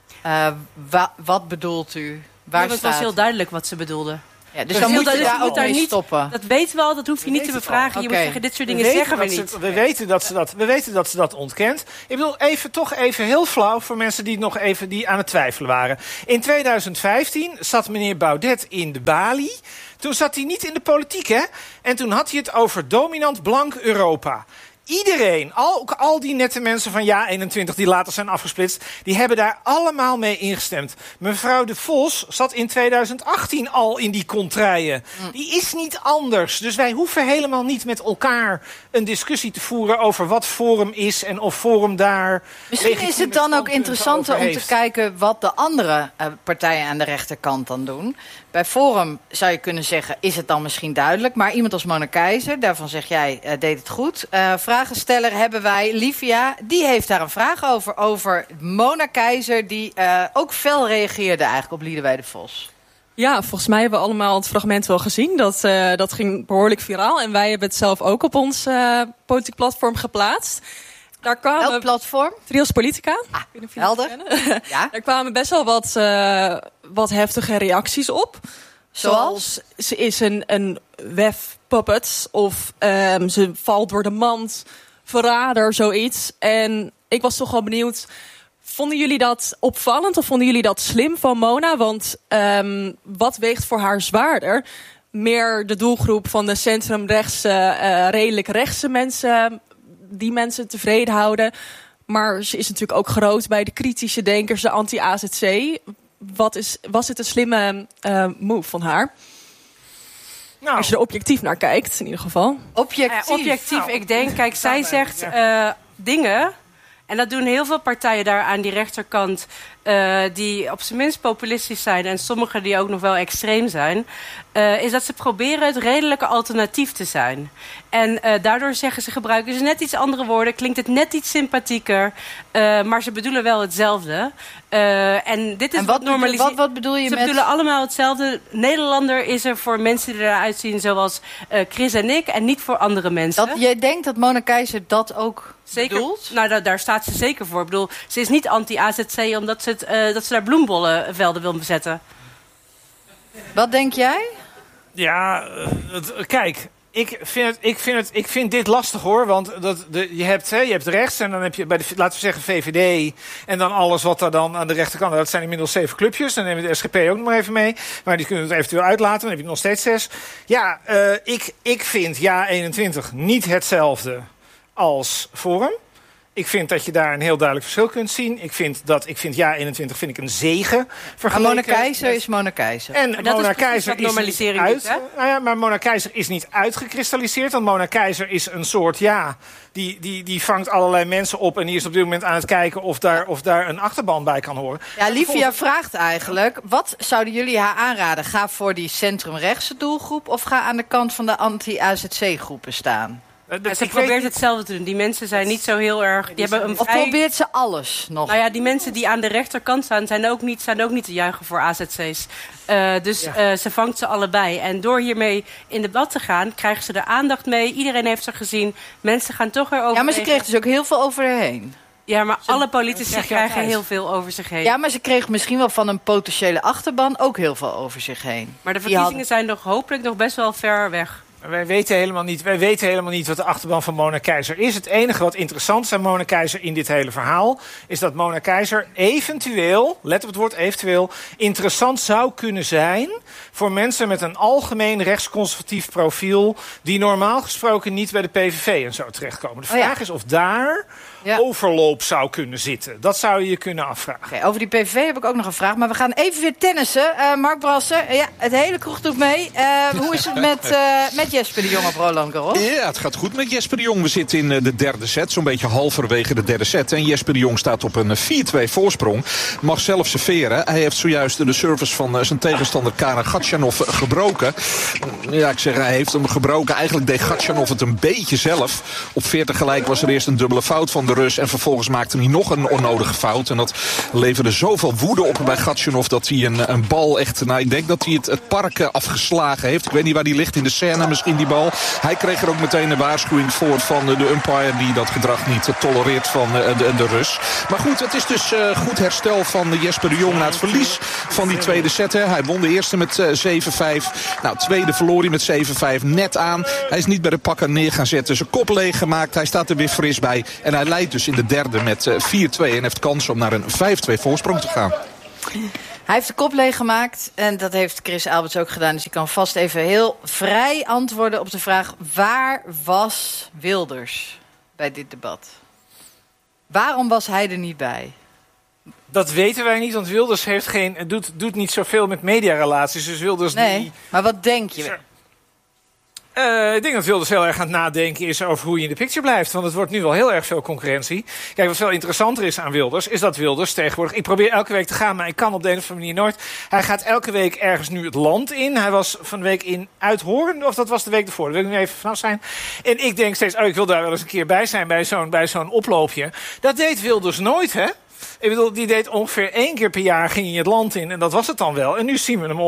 wat bedoelt u? Het was heel duidelijk wat ze bedoelden. Ja, dus dan moet je daar ook mee stoppen. Dat weten we al, dat hoef je niet te bevragen. Je moet zeggen, dit soort dingen zeggen we niet. We weten dat ze dat ontkent. Ik bedoel, toch even heel flauw voor mensen die aan het twijfelen waren. In 2015 zat meneer Baudet in de Bali. Toen zat hij niet in de politiek, hè? En toen had hij het over dominant blank Europa. Iedereen, ook al die nette mensen van Ja21 die later zijn afgesplitst, die hebben daar allemaal mee ingestemd. Mevrouw De Vos zat in 2018 al in die contraien. Die is niet anders. Dus wij hoeven helemaal niet met elkaar een discussie te voeren over wat Forum is en of Forum daar. Misschien is het dan ook interessanter om te kijken wat de andere partijen aan de rechterkant dan doen. Bij Forum zou je kunnen zeggen, is het dan misschien duidelijk? Maar iemand als Mona Keizer, daarvan zeg jij, deed het goed. Vragensteller hebben wij, Livia, die heeft daar een vraag over. Over Mona Keizer, die ook fel reageerde eigenlijk op Liedewij de Vos. Ja, volgens mij hebben we allemaal het fragment wel gezien. Dat ging behoorlijk viraal. En wij hebben het zelf ook op ons politiek platform geplaatst. Daar kwamen welk platform? Trios Politica. Helder. Ja. Daar kwamen best wel wat heftige reacties op. Zoals ze is een wefpuppet of ze valt door de mand, verrader, zoiets. En ik was toch wel benieuwd, vonden jullie dat opvallend of vonden jullie dat slim van Mona? Want wat weegt voor haar zwaarder? Meer de doelgroep van de centrumrechtse, redelijk rechtse mensen, die mensen tevreden houden. Maar ze is natuurlijk ook groot bij de kritische denkers, de anti-AZC. Was het een slimme move van haar? Nou, als je er objectief naar kijkt, in ieder geval. Objectief. Ik denk, kijk, zij zegt dingen. En dat doen heel veel partijen daar aan die rechterkant, die op zijn minst populistisch zijn en sommige die ook nog wel extreem zijn, is dat ze proberen het redelijke alternatief te zijn. En daardoor gebruiken ze net iets andere woorden, klinkt het net iets sympathieker, maar ze bedoelen wel hetzelfde. En dit is wat bedoel je ze bedoelen allemaal hetzelfde. Nederlander is er voor mensen die eruit zien zoals Chris en ik en niet voor andere mensen. Jij denkt dat Mona Keizer dat ook zeker bedoelt? Nou, daar staat ze zeker voor. Ik bedoel, ze is niet anti-AZC omdat ze daar bloembollenvelden wil bezetten. Wat denk jij? Ja, kijk, ik vind dit lastig hoor. Want je hebt rechts en dan heb je bij laten we zeggen VVD. En dan alles wat er dan aan de rechterkant. Dat zijn inmiddels 7 clubjes. Dan nemen we de SGP ook nog maar even mee. Maar die kunnen het eventueel uitlaten. Dan heb je nog steeds 6. Ja, ik vind Ja21 niet hetzelfde als Forum. Ik vind dat je daar een heel duidelijk verschil kunt zien. Ik vind Ja21 een zegen. Maar Mona Keizer is Mona Keizer. En Mona Keizer maar Mona Keizer is niet uitgekristalliseerd. Want Mona Keizer is een soort, die vangt allerlei mensen op. En die is op dit moment aan het kijken of daar een achterban bij kan horen. Ja, Livia vraagt eigenlijk, wat zouden jullie haar aanraden? Ga voor die centrumrechtse doelgroep of ga aan de kant van de anti-AZC groepen staan? Ze probeert hetzelfde te doen. Die mensen zijn niet zo heel erg. Of probeert ze alles nog? Nou ja, die mensen die aan de rechterkant staan, zijn ook niet te juichen voor AZC's. Ze vangt ze allebei. En door hiermee in debat te gaan, krijgen ze er aandacht mee. Iedereen heeft ze gezien. Mensen gaan toch erover. Ja, maar ze kreeg dus ook heel veel over haar heen. Ja, maar alle politici krijgen heel veel over zich heen. Ja, maar ze kreeg misschien wel van een potentiële achterban ook heel veel over zich heen. Maar de verkiezingen zijn hopelijk nog best wel ver weg. Wij weten helemaal niet wat de achterban van Mona Keizer is. Het enige wat interessant is aan Mona Keizer in dit hele verhaal is dat Mona Keizer eventueel, let op het woord eventueel, interessant zou kunnen zijn voor mensen met een algemeen rechtsconservatief profiel die normaal gesproken niet bij de PVV en zo terechtkomen. De vraag is of daar overloop zou kunnen zitten. Dat zou je kunnen afvragen. Okay, over die PVV heb ik ook nog een vraag. Maar we gaan even weer tennissen. Mark Brasser, het hele kroeg doet mee. Hoe is het met Jesper de Jong op Roland Garros? Ja, het gaat goed met Jesper de Jong. We zitten in de derde set, zo'n beetje halverwege de derde set. En Jesper de Jong staat op een 4-2 voorsprong. Mag zelf serveren. Hij heeft zojuist de service van zijn tegenstander Karen Gatchanov gebroken. Ja, ik zeg, hij heeft hem gebroken. Eigenlijk deed Gatchanov het een beetje zelf. Op 40 gelijk was er eerst een dubbele fout van de Rus. En vervolgens maakte hij nog een onnodige fout. En dat leverde zoveel woede op bij Gatchanov dat hij een bal echt... Nou, ik denk dat hij het park afgeslagen heeft. Ik weet niet waar die ligt, in de scène misschien die bal. Hij kreeg er ook meteen een waarschuwing voor van de umpire die dat gedrag niet tolereert van de Rus. Maar goed, het is dus goed herstel van Jesper de Jong na het verlies van die tweede set. Hij won de eerste met 7-5. Nou, tweede verloor hij met 7-5 net aan. Hij is niet bij de pakken neer gaan zetten. Zijn kop leeg gemaakt. Hij staat er weer fris bij. En hij leidt dus in de derde met 4-2 en heeft kans om naar een 5-2 voorsprong te gaan. Hij heeft de kop leeggemaakt en dat heeft Chris Alberts ook gedaan. Dus je kan vast even heel vrij antwoorden op de vraag: waar was Wilders bij dit debat? Waarom was hij er niet bij? Dat weten wij niet, want Wilders doet niet zoveel met mediarelaties. Dus Wilders maar wat denk je? Ik denk dat Wilders heel erg aan het nadenken is over hoe je in de picture blijft. Want het wordt nu wel heel erg veel concurrentie. Kijk, wat veel interessanter is aan Wilders, is dat Wilders tegenwoordig... Ik probeer elke week te gaan, maar ik kan op de een of andere manier nooit. Hij gaat elke week ergens nu het land in. Hij was van de week in Uithoorn, of dat was de week ervoor. Daar wil ik nu even vanaf zijn. En ik denk steeds, ik wil daar wel eens een keer bij zijn bij zo'n oploopje. Dat deed Wilders nooit, hè? Ik bedoel, die deed ongeveer 1 keer per jaar ging hij het land in. En dat was het dan wel. En nu zien we hem